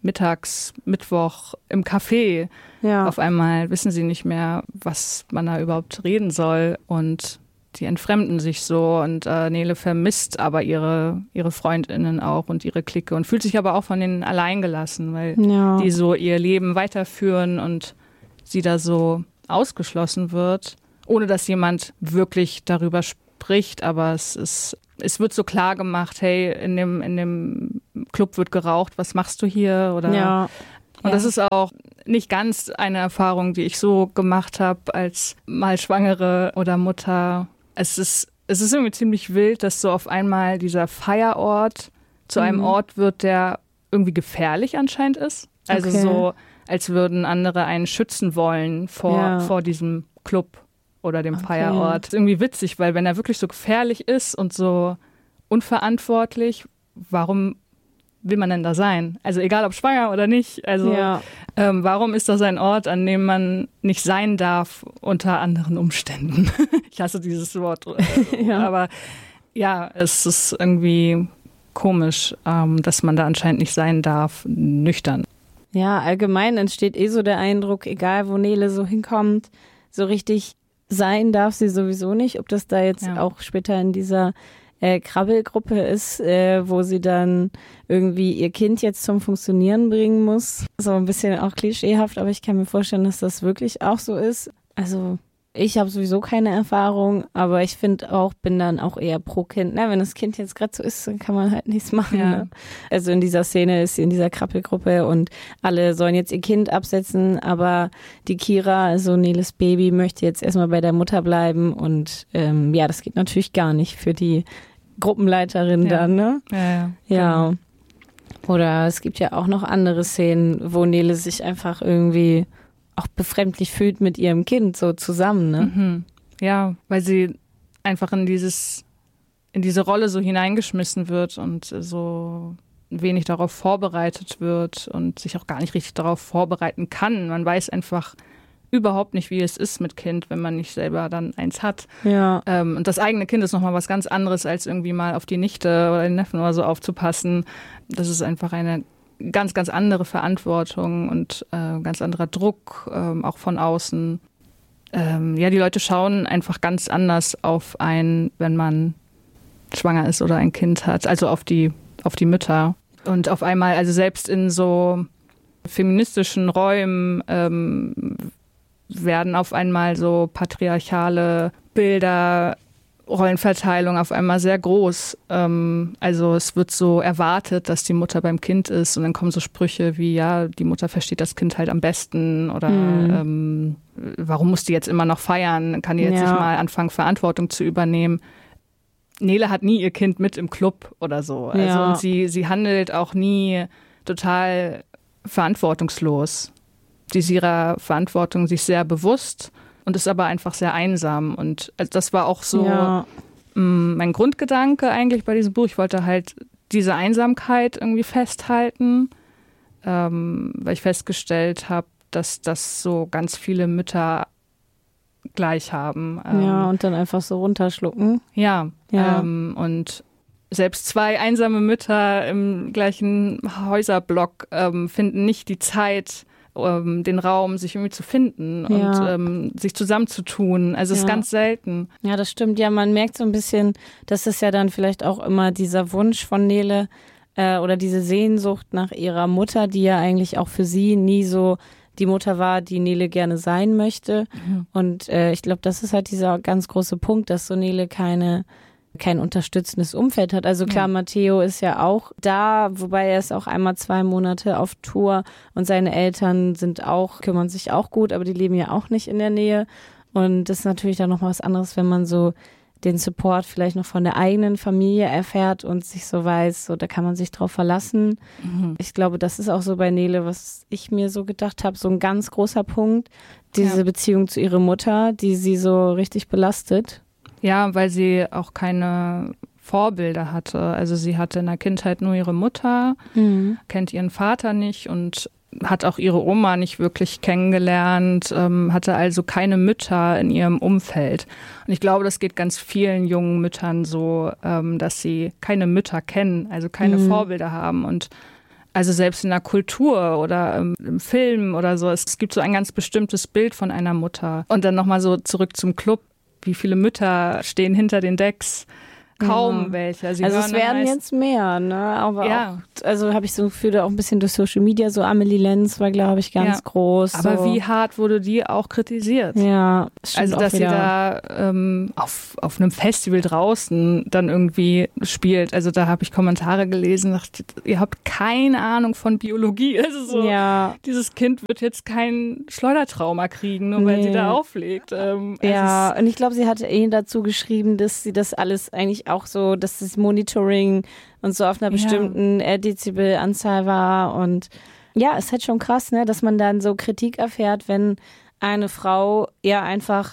mittags, Mittwoch im Café. Ja. Auf einmal wissen sie nicht mehr, was man da überhaupt reden soll und die entfremden sich so und äh, Nele vermisst aber ihre, ihre FreundInnen auch und ihre Clique und fühlt sich aber auch von denen allein gelassen, weil Ja. die so ihr Leben weiterführen und sie da so ausgeschlossen wird, ohne dass jemand wirklich darüber spricht, aber es ist, es wird so klar gemacht, hey, in dem, in dem Club wird geraucht, was machst du hier? Oder Ja. Und Ja. das ist auch nicht ganz eine Erfahrung, die ich so gemacht habe als mal Schwangere oder Mutter. Es ist, es ist irgendwie ziemlich wild, dass so auf einmal dieser Feierort zu einem Mhm. Ort wird, der irgendwie gefährlich anscheinend ist. Also Okay. so, als würden andere einen schützen wollen vor, Ja. vor diesem Club oder dem Okay. Feierort. Das ist irgendwie witzig, weil wenn er wirklich so gefährlich ist und so unverantwortlich, warum will man denn da sein? Also egal ob schwanger oder nicht. Also Ja. ähm, warum ist das ein Ort, an dem man nicht sein darf unter anderen Umständen? Ich hasse dieses Wort. Äh, Ja. Aber ja, es ist irgendwie komisch, ähm, dass man da anscheinend nicht sein darf, nüchtern. Ja, allgemein entsteht eh so der Eindruck, egal wo Nele so hinkommt, so richtig sein darf sie sowieso nicht. Ob das da jetzt Ja. auch später in dieser äh, Krabbelgruppe ist, äh, wo sie dann irgendwie ihr Kind jetzt zum Funktionieren bringen muss. So ein bisschen auch klischeehaft, aber ich kann mir vorstellen, dass das wirklich auch so ist. Also ich habe sowieso keine Erfahrung, aber ich finde auch, bin dann auch eher pro Kind. Na, wenn das Kind jetzt gerade so ist, dann kann man halt nichts machen. Ja. Ne? Also in dieser Szene ist sie in dieser Krabbelgruppe und alle sollen jetzt ihr Kind absetzen, aber die Kira, also Neles Baby, möchte jetzt erstmal bei der Mutter bleiben und ähm, ja, das geht natürlich gar nicht für die Gruppenleiterin Ja. dann, ne? Ja, ja. Ja. Oder es gibt ja auch noch andere Szenen, wo Nele sich einfach irgendwie auch befremdlich fühlt mit ihrem Kind so zusammen, ne? Mhm. Ja, weil sie einfach in dieses, in diese Rolle so hineingeschmissen wird und so wenig darauf vorbereitet wird und sich auch gar nicht richtig darauf vorbereiten kann. Man weiß einfach überhaupt nicht, wie es ist mit Kind, wenn man nicht selber dann eins hat. Ja. Ähm, und das eigene Kind ist nochmal was ganz anderes, als irgendwie mal auf die Nichte oder den Neffen oder so aufzupassen. Das ist einfach eine ganz, ganz andere Verantwortung und äh, ganz anderer Druck, ähm, auch von außen. Ähm, ja, die Leute schauen einfach ganz anders auf einen, wenn man schwanger ist oder ein Kind hat, also auf die, auf die Mütter. Und auf einmal, also selbst in so feministischen Räumen ähm, werden auf einmal so patriarchale Bilder, Rollenverteilung auf einmal sehr groß. Ähm, also es wird so erwartet, dass die Mutter beim Kind ist und dann kommen so Sprüche wie, ja, die Mutter versteht das Kind halt am besten oder Mhm. ähm, warum muss die jetzt immer noch feiern? Kann die jetzt Ja. nicht mal anfangen, Verantwortung zu übernehmen? Nele hat nie ihr Kind mit im Club oder so. Also Ja. und sie, sie handelt auch nie total verantwortungslos. Sie ist ihrer Verantwortung sich sehr bewusst und ist aber einfach sehr einsam. Und also das war auch so Ja. mh, mein Grundgedanke eigentlich bei diesem Buch. Ich wollte halt diese Einsamkeit irgendwie festhalten, ähm, weil ich festgestellt habe, dass das so ganz viele Mütter gleich haben. Ähm, Ja, und dann einfach so runterschlucken. ja, Ja. Ähm, und selbst zwei einsame Mütter im gleichen Häuserblock ähm, finden nicht die Zeit, ähm, den Raum, sich irgendwie zu finden und Ja. ähm, sich zusammenzutun. Also es ist Ja. ganz selten. Ja, das stimmt. Ja, man merkt so ein bisschen, dass es ja dann vielleicht auch immer dieser Wunsch von Nele äh, oder diese Sehnsucht nach ihrer Mutter, die ja eigentlich auch für sie nie so die Mutter war, die Nele gerne sein möchte. Mhm. Und äh, ich glaube, das ist halt dieser ganz große Punkt, dass so Nele keine kein unterstützendes Umfeld hat. Also klar, Ja. Matteo ist ja auch da, wobei er ist auch einmal zwei Monate auf Tour und seine Eltern sind auch, kümmern sich auch gut, aber die leben ja auch nicht in der Nähe. Und das ist natürlich dann noch mal was anderes, wenn man so den Support vielleicht noch von der eigenen Familie erfährt und sich so weiß, so da kann man sich drauf verlassen. Mhm. Ich glaube, das ist auch so bei Nele, was ich mir so gedacht habe, so ein ganz großer Punkt, diese Ja. Beziehung zu ihrer Mutter, die sie so richtig belastet. Ja, weil sie auch keine Vorbilder hatte. Also sie hatte in der Kindheit nur ihre Mutter, Mhm. kennt ihren Vater nicht und hat auch ihre Oma nicht wirklich kennengelernt, ähm, hatte also keine Mütter in ihrem Umfeld. Und ich glaube, das geht ganz vielen jungen Müttern so, ähm, dass sie keine Mütter kennen, also keine Mhm. Vorbilder haben. Und Also selbst in der Kultur oder im, im Film oder so. Es gibt so ein ganz bestimmtes Bild von einer Mutter. Und dann nochmal so zurück zum Club. Wie viele Mütter stehen hinter den Decks? Kaum ja. welche. Sie also es werden meist, jetzt mehr, ne? Aber ja. auch, also habe ich so Gefühl, auch ein bisschen durch Social Media, so Amelie Lenz war, glaube ich, ganz ja. groß. Aber so. Wie hart wurde die auch kritisiert? Ja, also dass sie da ähm, auf, auf einem Festival draußen dann irgendwie spielt. Also da habe ich Kommentare gelesen, dachte, ihr habt keine Ahnung von Biologie. Also so, ja. dieses Kind wird jetzt kein Schleudertrauma kriegen, nur nee. weil sie da auflegt. Ähm, ja, und ich glaube, sie hatte eh dazu geschrieben, dass sie das alles eigentlich auch so, dass das Monitoring und so auf einer bestimmten ja. Dezibelanzahl war und ja, ist halt schon krass, ne, dass man dann so Kritik erfährt, wenn eine Frau ja einfach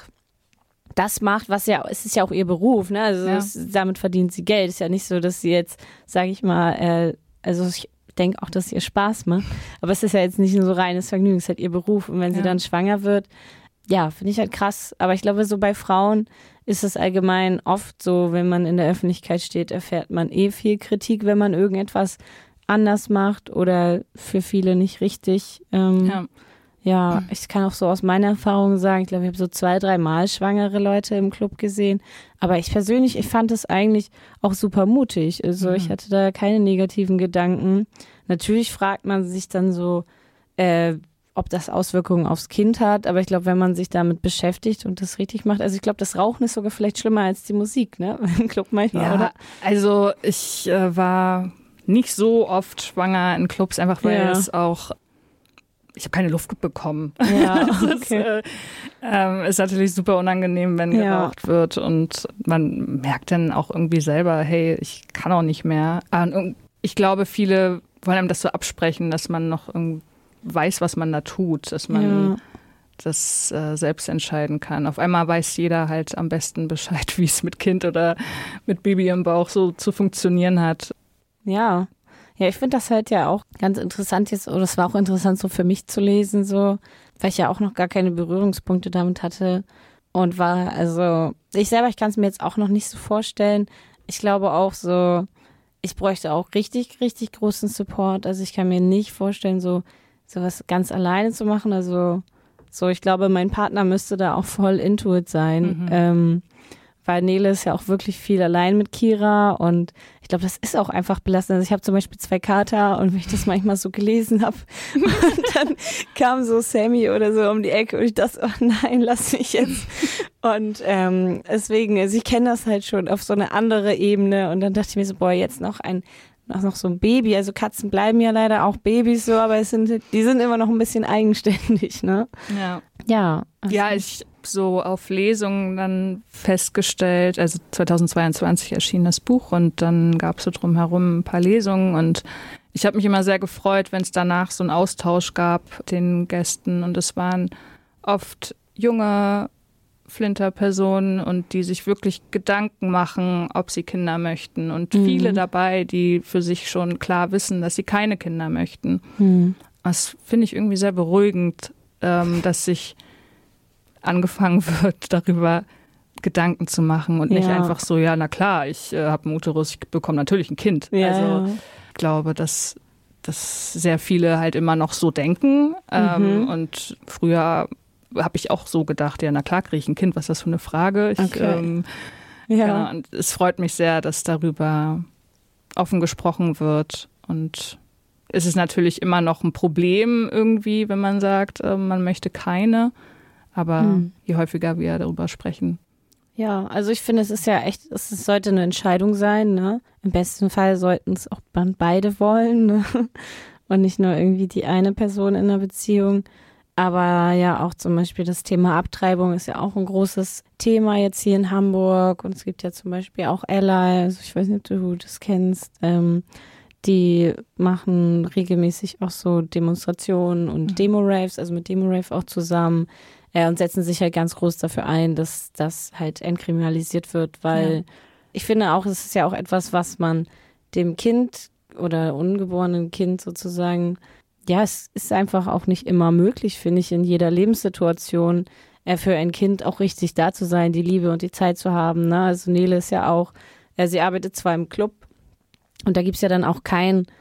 das macht, was ja, es ist ja auch ihr Beruf, ne, also ja. das, damit verdient sie Geld, ist ja nicht so, dass sie jetzt, sage ich mal, äh, also ich denke auch, dass es ihr Spaß macht, aber es ist ja jetzt nicht nur so reines Vergnügen, es ist halt ihr Beruf und wenn ja. sie dann schwanger wird, ja, finde ich halt krass, aber ich glaube, so bei Frauen ist es allgemein oft so, wenn man in der Öffentlichkeit steht, erfährt man eh viel Kritik, wenn man irgendetwas anders macht oder für viele nicht richtig. Ähm, ja. ja, ich kann auch so aus meiner Erfahrung sagen, ich glaube, ich habe so zwei, drei Mal schwangere Leute im Club gesehen, aber ich persönlich, ich fand es eigentlich auch super mutig, also mhm. ich hatte da keine negativen Gedanken. Natürlich fragt man sich dann so, äh, ob das Auswirkungen aufs Kind hat, aber ich glaube, wenn man sich damit beschäftigt und das richtig macht, also ich glaube, das Rauchen ist sogar vielleicht schlimmer als die Musik, ne? Im Club manchmal, ja, oder? Also ich äh, war nicht so oft schwanger in Clubs, einfach weil ja. es auch, ich habe keine Luft bekommen. Ja, okay. Das ist, äh, äh, ist natürlich super unangenehm, wenn geraucht ja. wird und man merkt dann auch irgendwie selber, hey, ich kann auch nicht mehr. Und ich glaube, viele wollen einem das so absprechen, dass man noch irgendwie weiß, was man da tut, dass man ja. das äh, selbst entscheiden kann. Auf einmal weiß jeder halt am besten Bescheid, wie es mit Kind oder mit Baby im Bauch so zu funktionieren hat. Ja, ja, ich finde das halt ja auch ganz interessant jetzt, oder es war auch interessant so für mich zu lesen, so, weil ich ja auch noch gar keine Berührungspunkte damit hatte und war, also ich selber, ich kann es mir jetzt auch noch nicht so vorstellen. Ich glaube auch so, ich bräuchte auch richtig, richtig großen Support. Also ich kann mir nicht vorstellen, so sowas ganz alleine zu machen. Also so, ich glaube, mein Partner müsste da auch voll into it sein, mhm. ähm, weil Nele ist ja auch wirklich viel allein mit Kira und ich glaube, das ist auch einfach belastend. Also ich habe zum Beispiel zwei Kater und wenn ich das manchmal so gelesen habe und dann kam so Sammy oder so um die Ecke und ich dachte, oh nein, lass mich jetzt. Und ähm, deswegen, also ich kenne das halt schon auf so eine andere Ebene und dann dachte ich mir so, boah, jetzt noch ein auch noch so ein Baby, also Katzen bleiben ja leider auch Babys so, aber es sind, die sind immer noch ein bisschen eigenständig, ne? Ja. Ja. Also ja, ich habe so auf Lesungen dann festgestellt, also zweitausendzweiundzwanzig erschien das Buch und dann gab es so drumherum ein paar Lesungen und ich habe mich immer sehr gefreut, wenn es danach so einen Austausch gab, den Gästen und es waren oft junge Flinterpersonen und die sich wirklich Gedanken machen, ob sie Kinder möchten und mhm. viele dabei, die für sich schon klar wissen, dass sie keine Kinder möchten. Mhm. Das finde ich irgendwie sehr beruhigend, ähm, dass sich angefangen wird, darüber Gedanken zu machen und nicht ja. einfach so, ja, na klar, ich äh, habe einen Uterus, ich bekomme natürlich ein Kind. Ja, also ja. ich glaube, dass, dass sehr viele halt immer noch so denken ähm, Mhm. und früher habe ich auch so gedacht, ja, na klar kriege ich ein Kind, was ist das für eine Frage? Ich, okay. ähm, ja. ja, und es freut mich sehr, dass darüber offen gesprochen wird und es ist natürlich immer noch ein Problem irgendwie, wenn man sagt, äh, man möchte keine, aber hm. je häufiger wir darüber sprechen. Ja, also ich finde, es ist ja echt, es sollte eine Entscheidung sein, ne? Im besten Fall sollten es auch beide wollen, ne? Und nicht nur irgendwie die eine Person in einer Beziehung. Aber ja, auch zum Beispiel das Thema Abtreibung ist ja auch ein großes Thema jetzt hier in Hamburg. Und es gibt ja zum Beispiel auch Ally, also ich weiß nicht, ob du das kennst, ähm, die machen regelmäßig auch so Demonstrationen und mhm. Demo-Raves, also mit Demo-Rave auch zusammen äh, und setzen sich halt ganz groß dafür ein, dass das halt entkriminalisiert wird, weil ja. ich finde auch, es ist ja auch etwas, was man dem Kind oder ungeborenen Kind sozusagen, ja, es ist einfach auch nicht immer möglich, finde ich, in jeder Lebenssituation äh, für ein Kind auch richtig da zu sein, die Liebe und die Zeit zu haben. Ne? Also Nele ist ja auch, äh, sie arbeitet zwar im Club und da gibt's ja dann auch kein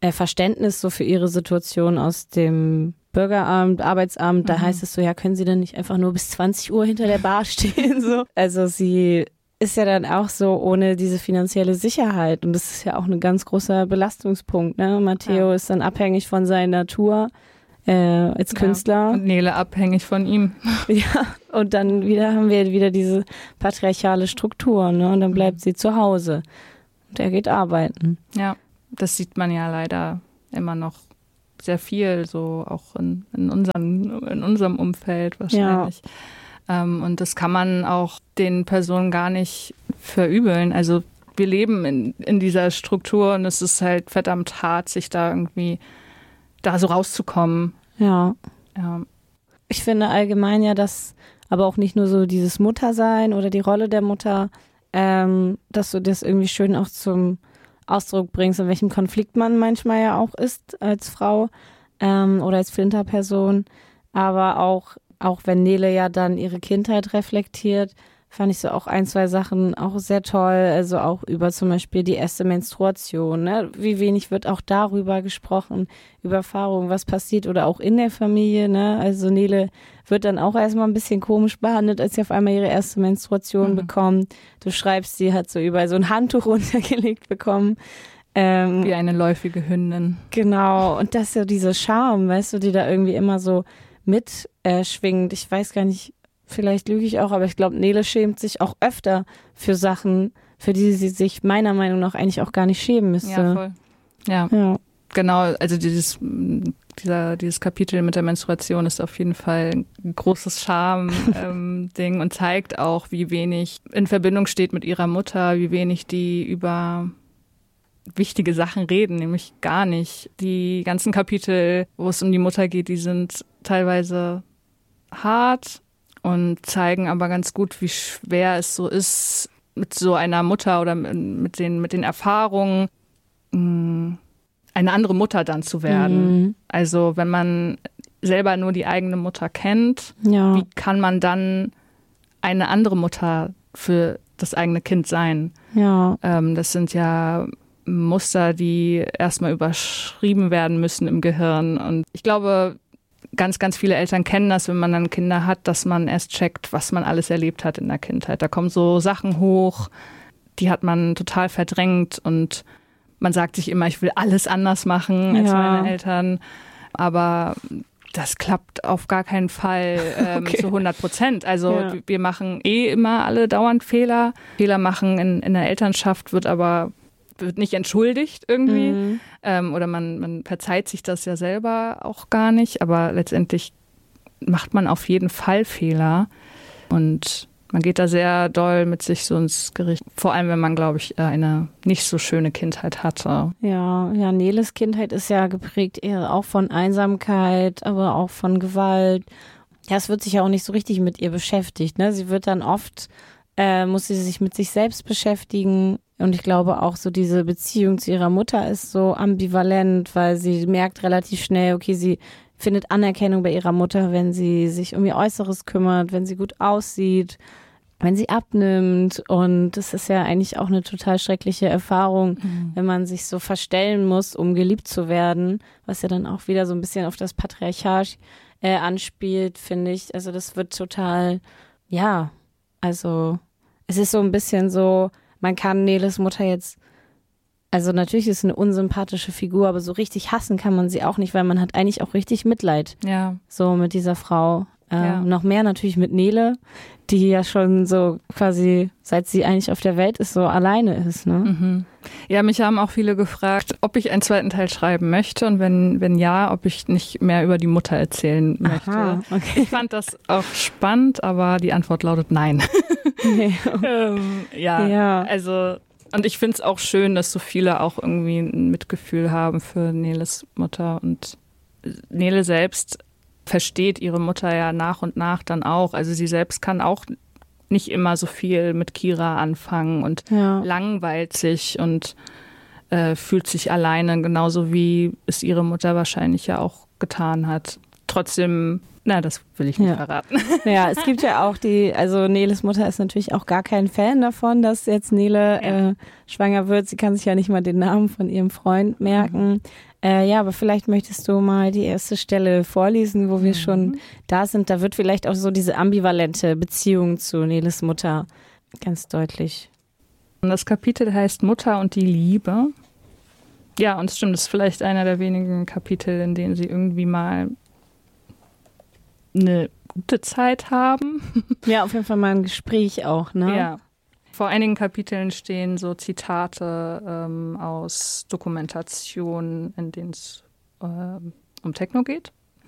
äh, Verständnis so für ihre Situation aus dem Bürgeramt, Arbeitsamt. Da mhm. heißt es so, ja, können Sie denn nicht einfach nur bis zwanzig Uhr hinter der Bar stehen? So. Also sie ist ja dann auch so ohne diese finanzielle Sicherheit und das ist ja auch ein ganz großer Belastungspunkt. Ne? Matteo ja. ist dann abhängig von seiner Tour äh, als Künstler. Ja, und Nele abhängig von ihm. Ja, und dann wieder haben wir wieder diese patriarchale Struktur, ne? Und dann bleibt sie zu Hause und er geht arbeiten. Ja, das sieht man ja leider immer noch sehr viel, so auch in, in, unseren, in unserem Umfeld wahrscheinlich. Ja. Ähm, und das kann man auch den Personen gar nicht verübeln. Also wir leben in, in dieser Struktur und es ist halt verdammt hart, sich da irgendwie da so rauszukommen. Ja. Ja. Ich finde allgemein ja, dass aber auch nicht nur so dieses Muttersein oder die Rolle der Mutter, ähm, dass du das irgendwie schön auch zum Ausdruck bringst, in welchem Konflikt man manchmal ja auch ist als Frau ähm, oder als Flinterperson. Aber auch, auch wenn Nele ja dann ihre Kindheit reflektiert, fand ich so auch ein, zwei Sachen auch sehr toll. Also auch über zum Beispiel die erste Menstruation. Ne? Wie wenig wird auch darüber gesprochen, über Erfahrungen, was passiert oder auch in der Familie. Ne? Also Nele wird dann auch erstmal ein bisschen komisch behandelt, als sie auf einmal ihre erste Menstruation mhm. bekommt. Du schreibst, sie hat so überall so ein Handtuch runtergelegt bekommen. Ähm, Wie eine läufige Hündin. Genau. Und das ist ja diese Charme, weißt du, die da irgendwie immer so mitschwingt. Äh, ich weiß gar nicht, vielleicht lüge ich auch, aber ich glaube, Nele schämt sich auch öfter für Sachen, für die sie sich meiner Meinung nach eigentlich auch gar nicht schämen müsste. Ja, voll. Ja, ja. Genau. Also dieses, dieser, dieses Kapitel mit der Menstruation ist auf jeden Fall ein großes Charme-Ding ähm, und zeigt auch, wie wenig in Verbindung steht mit ihrer Mutter, wie wenig die über wichtige Sachen reden, nämlich gar nicht. Die ganzen Kapitel, wo es um die Mutter geht, die sind teilweise hart und zeigen aber ganz gut, wie schwer es so ist, mit so einer Mutter oder mit den, mit den Erfahrungen mh, eine andere Mutter dann zu werden. Mhm. Also wenn man selber nur die eigene Mutter kennt, ja. wie kann man dann eine andere Mutter für das eigene Kind sein? Ja. Ähm, das sind ja Muster, die erstmal überschrieben werden müssen im Gehirn. Und ich glaube, ganz, ganz viele Eltern kennen das, wenn man dann Kinder hat, dass man erst checkt, was man alles erlebt hat in der Kindheit. Da kommen so Sachen hoch, die hat man total verdrängt und man sagt sich immer, ich will alles anders machen als ja. meine Eltern. Aber das klappt auf gar keinen Fall ähm, okay. zu hundert Prozent. Also ja. wir machen eh immer alle dauernd Fehler. Fehler machen in, in der Elternschaft wird aber wird nicht entschuldigt irgendwie. Mhm. Ähm, oder man, man verzeiht sich das ja selber auch gar nicht. Aber letztendlich macht man auf jeden Fall Fehler. Und man geht da sehr doll mit sich so ins Gericht. Vor allem, wenn man, glaube ich, eine nicht so schöne Kindheit hatte. Ja, ja, Neles Kindheit ist ja geprägt eher auch von Einsamkeit, aber auch von Gewalt. Ja, es wird sich ja auch nicht so richtig mit ihr beschäftigt. Ne? Sie wird dann oft, äh, muss sie sich mit sich selbst beschäftigen. Und ich glaube auch so diese Beziehung zu ihrer Mutter ist so ambivalent, weil sie merkt relativ schnell, okay, sie findet Anerkennung bei ihrer Mutter, wenn sie sich um ihr Äußeres kümmert, wenn sie gut aussieht, wenn sie abnimmt. Und das ist ja eigentlich auch eine total schreckliche Erfahrung, mhm. wenn man sich so verstellen muss, um geliebt zu werden, was ja dann auch wieder so ein bisschen auf das Patriarchat äh, anspielt, finde ich. Also das wird total, ja, also es ist so ein bisschen so, man kann Neles Mutter jetzt, also natürlich ist es eine unsympathische Figur, aber so richtig hassen kann man sie auch nicht, weil man hat eigentlich auch richtig Mitleid. Ja. So mit dieser Frau. Äh, ja. Noch mehr natürlich mit Nele, die ja schon so quasi, seit sie eigentlich auf der Welt ist, so alleine ist. Ne? Mhm. Ja, mich haben auch viele gefragt, ob ich einen zweiten Teil schreiben möchte und wenn, wenn ja, ob ich nicht mehr über die Mutter erzählen möchte. Aha, okay. Ich fand das auch spannend, aber die Antwort lautet nein. Nee. ähm, ja, ja, also und ich finde es auch schön, dass so viele auch irgendwie ein Mitgefühl haben für Neles Mutter und Nele selbst versteht ihre Mutter ja nach und nach dann auch. Also sie selbst kann auch nicht immer so viel mit Kira anfangen und ja. langweilt sich und äh, fühlt sich alleine, genauso wie es ihre Mutter wahrscheinlich ja auch getan hat. Trotzdem Na, das will ich nicht ja. verraten. Ja, es gibt ja auch die, also Neles Mutter ist natürlich auch gar kein Fan davon, dass jetzt Nele ja. äh, schwanger wird. Sie kann sich ja nicht mal den Namen von ihrem Freund merken. Mhm. Äh, ja, aber vielleicht möchtest du mal die erste Stelle vorlesen, wo wir mhm. schon da sind. Da wird vielleicht auch so diese ambivalente Beziehung zu Neles Mutter ganz deutlich. Und das Kapitel heißt Mutter und die Liebe. Ja, und es stimmt, das ist vielleicht einer der wenigen Kapitel, in denen sie irgendwie mal eine gute Zeit haben. Ja, auf jeden Fall mal ein Gespräch auch, ne? Ja. Vor einigen Kapiteln stehen so Zitate ähm, aus Dokumentationen, in denen es äh, um Techno geht.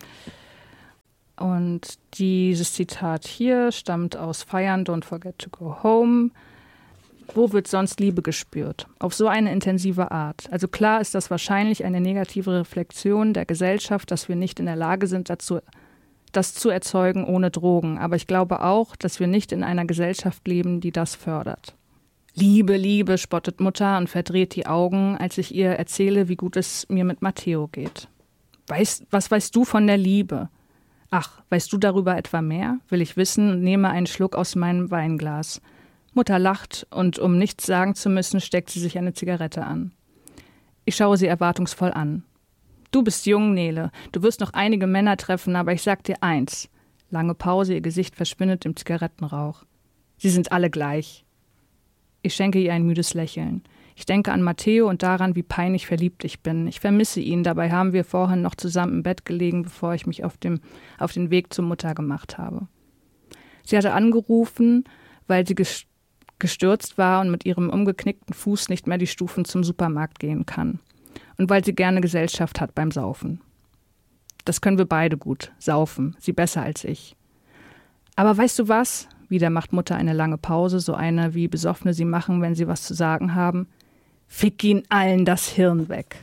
Und dieses Zitat hier stammt aus Feiern, Don't Forget to Go Home. Wo wird sonst Liebe gespürt? Auf so eine intensive Art. Also klar ist das wahrscheinlich eine negative Reflexion der Gesellschaft, dass wir nicht in der Lage sind, dazu das zu erzeugen ohne Drogen. Aber ich glaube auch, dass wir nicht in einer Gesellschaft leben, die das fördert. Liebe, Liebe, spottet Mutter und verdreht die Augen, als ich ihr erzähle, wie gut es mir mit Matteo geht. Weißt, was weißt du von der Liebe? Ach, weißt du darüber etwa mehr? Will ich wissen und nehme einen Schluck aus meinem Weinglas. Mutter lacht und um nichts sagen zu müssen, steckt sie sich eine Zigarette an. Ich schaue sie erwartungsvoll an. Du bist jung, Nele. Du wirst noch einige Männer treffen, aber ich sag dir eins. Lange Pause, ihr Gesicht verschwindet im Zigarettenrauch. Sie sind alle gleich. Ich schenke ihr ein müdes Lächeln. Ich denke an Matteo und daran, wie peinlich verliebt ich bin. Ich vermisse ihn, dabei haben wir vorhin noch zusammen im Bett gelegen, bevor ich mich auf, dem, auf den Weg zur Mutter gemacht habe. Sie hatte angerufen, weil sie gestürzt war und mit ihrem umgeknickten Fuß nicht mehr die Stufen zum Supermarkt gehen kann. Und weil sie gerne Gesellschaft hat beim Saufen. Das können wir beide gut, saufen, sie besser als ich. Aber weißt du was? Wieder macht Mutter eine lange Pause, so eine, wie Besoffene sie machen, wenn sie was zu sagen haben. Fick ihn allen das Hirn weg.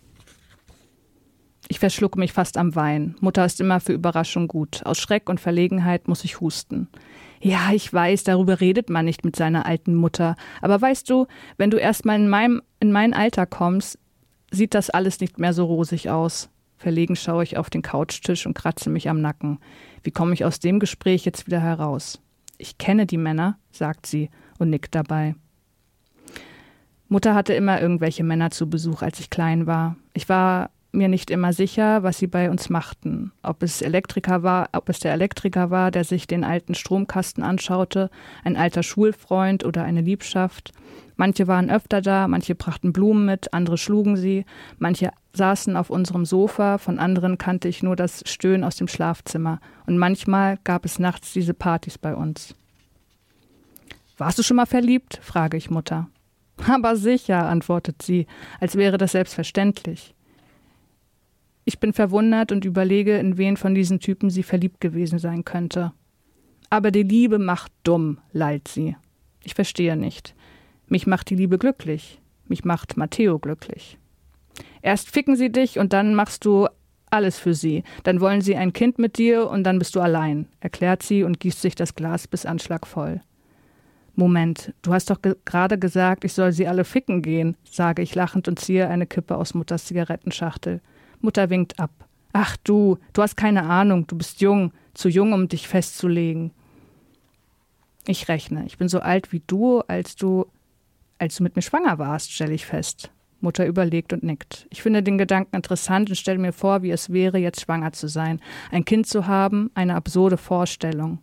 Ich verschlucke mich fast am Wein. Mutter ist immer für Überraschung gut. Aus Schreck und Verlegenheit muss ich husten. Ja, ich weiß, darüber redet man nicht mit seiner alten Mutter. Aber weißt du, wenn du erst mal in meinem, in mein Alter kommst, sieht das alles nicht mehr so rosig aus. Verlegen schaue ich auf den Couchtisch und kratze mich am Nacken. Wie komme ich aus dem Gespräch jetzt wieder heraus? Ich kenne die Männer, sagt sie und nickt dabei. Mutter hatte immer irgendwelche Männer zu Besuch, als ich klein war. Ich war mir nicht immer sicher, was sie bei uns machten. Ob es Elektriker war, ob es der Elektriker war, der sich den alten Stromkasten anschaute, ein alter Schulfreund oder eine Liebschaft. Manche waren öfter da, manche brachten Blumen mit, andere schlugen sie, manche saßen auf unserem Sofa, von anderen kannte ich nur das Stöhnen aus dem Schlafzimmer. Und manchmal gab es nachts diese Partys bei uns. Warst du schon mal verliebt? Frage ich Mutter. Aber sicher, antwortet sie, als wäre das selbstverständlich. Ich bin verwundert und überlege, in wen von diesen Typen sie verliebt gewesen sein könnte. Aber die Liebe macht dumm, lallt sie. Ich verstehe nicht. Mich macht die Liebe glücklich. Mich macht Matteo glücklich. Erst ficken sie dich und dann machst du alles für sie. Dann wollen sie ein Kind mit dir und dann bist du allein, erklärt sie und gießt sich das Glas bis Anschlag voll. Moment, du hast doch ge- gerade gesagt, ich soll sie alle ficken gehen, sage ich lachend und ziehe eine Kippe aus Mutters Zigarettenschachtel. Mutter winkt ab. Ach du, du hast keine Ahnung, du bist jung, zu jung, um dich festzulegen. Ich rechne, ich bin so alt wie du, als du, als du mit mir schwanger warst, stelle ich fest. Mutter überlegt und nickt. Ich finde den Gedanken interessant und stelle mir vor, wie es wäre, jetzt schwanger zu sein. Ein Kind zu haben, eine absurde Vorstellung.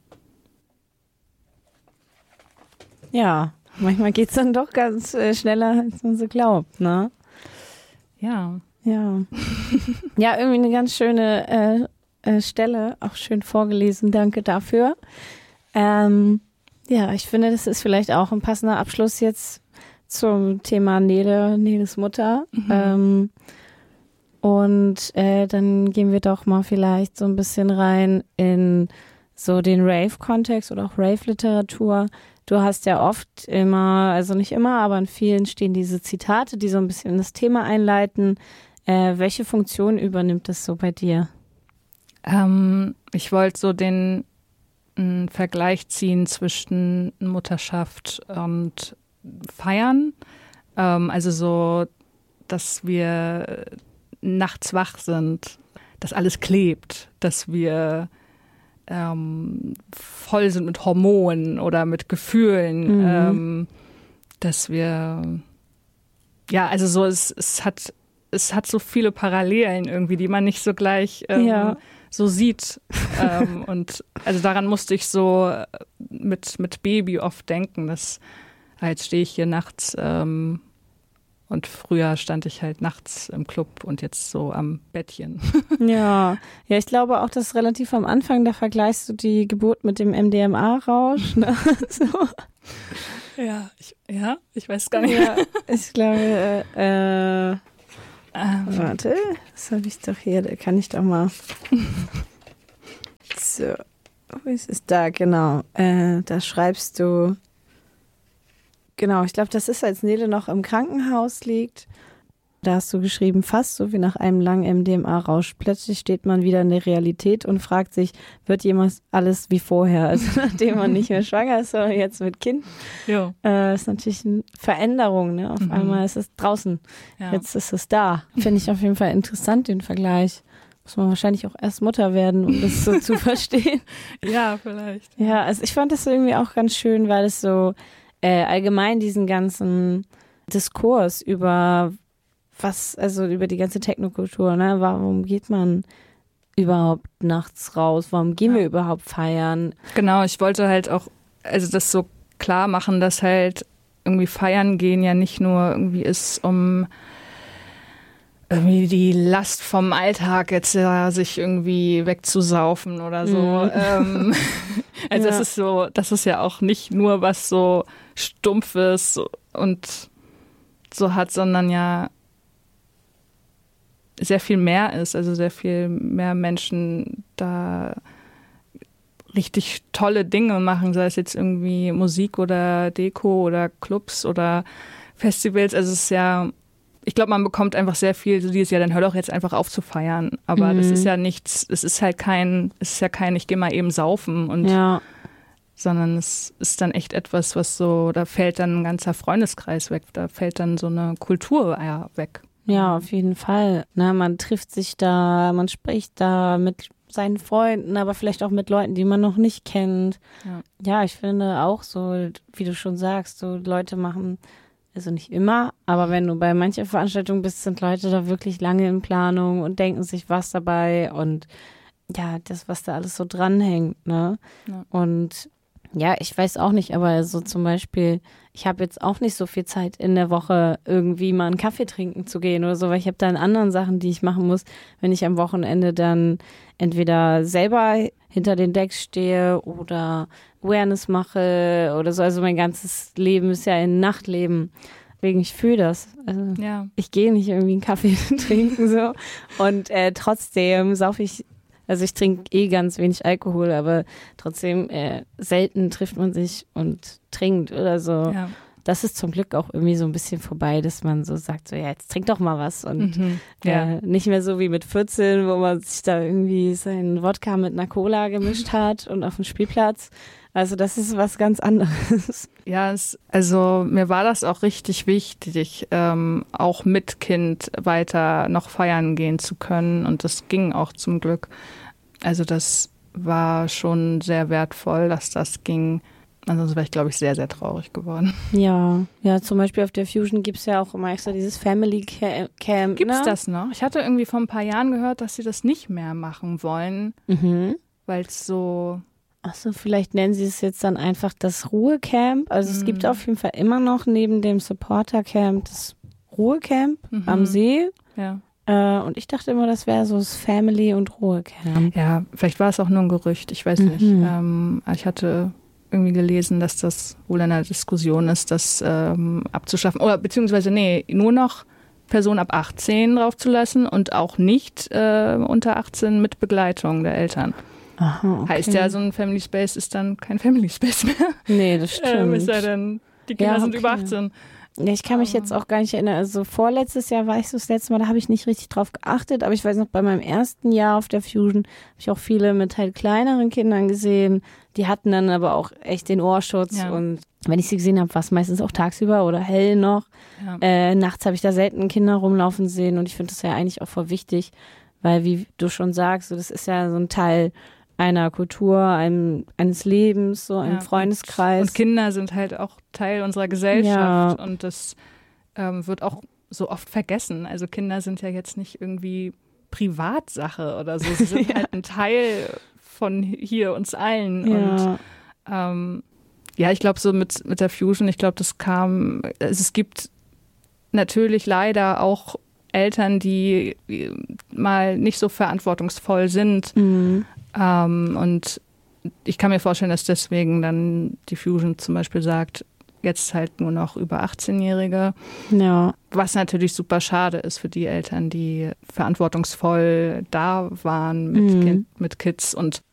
Ja, manchmal geht es dann doch ganz äh, schneller, als man so glaubt, ne? Ja. Ja. Ja, irgendwie eine ganz schöne äh, äh, Stelle, auch schön vorgelesen, danke dafür. Ähm, ja, ich finde, das ist vielleicht auch ein passender Abschluss jetzt zum Thema Nele, Neles Mutter. Mhm. Ähm, und äh, dann gehen wir doch mal vielleicht so ein bisschen rein in so den Rave-Kontext oder auch Rave-Literatur. Du hast ja oft immer, also nicht immer, aber in vielen stehen diese Zitate, die so ein bisschen das Thema einleiten. Äh, welche Funktion übernimmt das so bei dir? Ähm, ich wollte so den einen Vergleich ziehen zwischen Mutterschaft und Feiern. Ähm, also so, dass wir nachts wach sind, dass alles klebt, dass wir ähm, voll sind mit Hormonen oder mit Gefühlen, Mhm. ähm, dass wir, ja, also so, es, es hat, es hat so viele Parallelen irgendwie, die man nicht so gleich ähm, Ja. so sieht. ähm, und also daran musste ich so mit, mit Baby oft denken, dass jetzt stehe ich hier nachts ähm, und früher stand ich halt nachts im Club und jetzt so am Bettchen. Ja, ja, ich glaube auch, dass relativ am Anfang, da vergleichst du die Geburt mit dem M D M A-Rausch. Ne? So. Ja, ich, ja, ich weiß gar nicht. Ja, ich glaube, äh, äh, Ähm, warte, das habe ich doch hier, da kann ich doch mal. So, wo ist es da? Genau, äh, da schreibst du, genau, ich glaube, das ist, als Nele noch im Krankenhaus liegt. Da hast du geschrieben, fast so wie nach einem langen M D M A-Rausch. Plötzlich steht man wieder in der Realität und fragt sich, wird jemals alles wie vorher? Also nachdem man nicht mehr schwanger ist, sondern jetzt mit Kind. jo, Äh, ist natürlich eine Veränderung. Ne? Auf Mhm. einmal ist es draußen, ja. jetzt ist es da. Finde ich auf jeden Fall interessant, den Vergleich. Muss man wahrscheinlich auch erst Mutter werden, um das so zu verstehen. ja, vielleicht. Ja, also ich fand das irgendwie auch ganz schön, weil es so äh, allgemein diesen ganzen Diskurs über was, also über die ganze Technokultur, ne? Warum geht man überhaupt nachts raus? Warum gehen wir Ja. überhaupt feiern? Genau, ich wollte halt auch, also das so klar machen, dass halt irgendwie feiern gehen ja nicht nur irgendwie ist, um irgendwie die Last vom Alltag jetzt ja, sich irgendwie wegzusaufen oder so. Mhm. Ähm, also Ja. das ist so, das ist ja auch nicht nur was so Stumpfes und so hat, sondern ja sehr viel mehr ist, also sehr viel mehr Menschen da richtig tolle Dinge machen, sei es jetzt irgendwie Musik oder Deko oder Clubs oder Festivals. Also es ist ja, ich glaube, man bekommt einfach sehr viel, so dieses, ja, dann hör doch jetzt einfach auf zu feiern. Aber Mhm. das ist ja nichts, es ist halt kein, es ist ja kein, ich gehe mal eben saufen und Ja, sondern es ist dann echt etwas, was so, da fällt dann ein ganzer Freundeskreis weg, da fällt dann so eine Kultur ja, weg. ja, auf jeden Fall. Na, man trifft sich da, man spricht da mit seinen Freunden, aber vielleicht auch mit Leuten, die man noch nicht kennt. Ja. Ja, ich finde auch so, wie du schon sagst, so Leute machen, also nicht immer, aber wenn du bei mancher Veranstaltung bist, sind Leute da wirklich lange in Planung und denken sich was dabei und ja, das, was da alles so dranhängt, ne? Ja. Und ja, ich weiß auch nicht, aber so zum Beispiel, ich habe jetzt auch nicht so viel Zeit in der Woche, irgendwie mal einen Kaffee trinken zu gehen oder so, weil ich habe dann anderen Sachen, die ich machen muss, wenn ich am Wochenende dann entweder selber hinter den Decks stehe oder Awareness mache oder so. Also mein ganzes Leben ist ja ein Nachtleben. Deswegen, ich fühle das. Also Ja. ich gehe nicht irgendwie einen Kaffee trinken so und äh, trotzdem saufe ich. Also ich trinke eh ganz wenig Alkohol, aber trotzdem äh, selten trifft man sich und trinkt oder so. Ja. Das ist zum Glück auch irgendwie so ein bisschen vorbei, dass man so sagt, so ja, jetzt trink doch mal was. Und Mhm. Ja. äh, nicht mehr so wie mit vierzehn, wo man sich da irgendwie seinen Wodka mit einer Cola gemischt hat und auf dem Spielplatz. Also das ist was ganz anderes. Ja, es, also mir war das auch richtig wichtig, ähm, auch mit Kind weiter noch feiern gehen zu können. Und das ging auch zum Glück. Also das war schon sehr wertvoll, dass das ging. Ansonsten wäre ich, glaube ich, sehr, sehr traurig geworden. Ja, ja, zum Beispiel auf der Fusion gibt es ja auch immer extra dieses Family Ca- Camp. Gibt's ne? das noch? Ich hatte irgendwie vor ein paar Jahren gehört, dass sie das nicht mehr machen wollen, Mhm. weil es so... Achso, vielleicht nennen sie es jetzt dann einfach das Ruhecamp. Also es gibt Mhm. auf jeden Fall immer noch neben dem Supporter-Camp das Ruhecamp Mhm. am See. Ja. Äh, und ich dachte immer, das wäre so das Family- und Ruhecamp. ja, vielleicht war es auch nur ein Gerücht, ich weiß nicht. Mhm. Ähm, ich hatte irgendwie gelesen, dass das wohl in der Diskussion ist, das ähm, abzuschaffen. Oder beziehungsweise, nee, nur noch Personen ab achtzehn draufzulassen und auch nicht äh, unter achtzehn mit Begleitung der Eltern. Aha, okay. Heißt ja, so ein Family Space ist dann kein Family Space mehr. Nee, das stimmt. Ähm, es sei denn, die Kinder Ja, sind okay. über achtzehn. Ja, ich kann mich jetzt auch gar nicht erinnern. Also vorletztes Jahr war ich so das letzte Mal, da habe ich nicht richtig drauf geachtet. Aber ich weiß noch, bei meinem ersten Jahr auf der Fusion habe ich auch viele mit halt kleineren Kindern gesehen. Die hatten dann aber auch echt den Ohrschutz. Ja. Und wenn ich sie gesehen habe, war es meistens auch tagsüber oder hell noch. Ja. Äh, nachts habe ich da selten Kinder rumlaufen sehen. Und ich finde das ja eigentlich auch voll wichtig, weil wie du schon sagst, so, das ist ja so ein Teil einer Kultur, einem, eines Lebens, so einem ja, Freundeskreis. Und Kinder sind halt auch Teil unserer Gesellschaft ja. und das ähm, wird auch so oft vergessen. Also Kinder sind ja jetzt nicht irgendwie Privatsache oder so. Sie sind ja. halt ein Teil von hier uns allen. Ja. Und ähm, ja, ich glaube so mit, mit der Fusion, ich glaube, das kam, also es gibt natürlich leider auch Eltern, die mal nicht so verantwortungsvoll sind. Mhm. Ähm, und ich kann mir vorstellen, dass deswegen dann die Fusion zum Beispiel sagt, jetzt halt nur noch über achtzehnjährige. Ja. Was natürlich super schade ist für die Eltern, die verantwortungsvoll da waren mit, mhm. kind, mit Kids. Und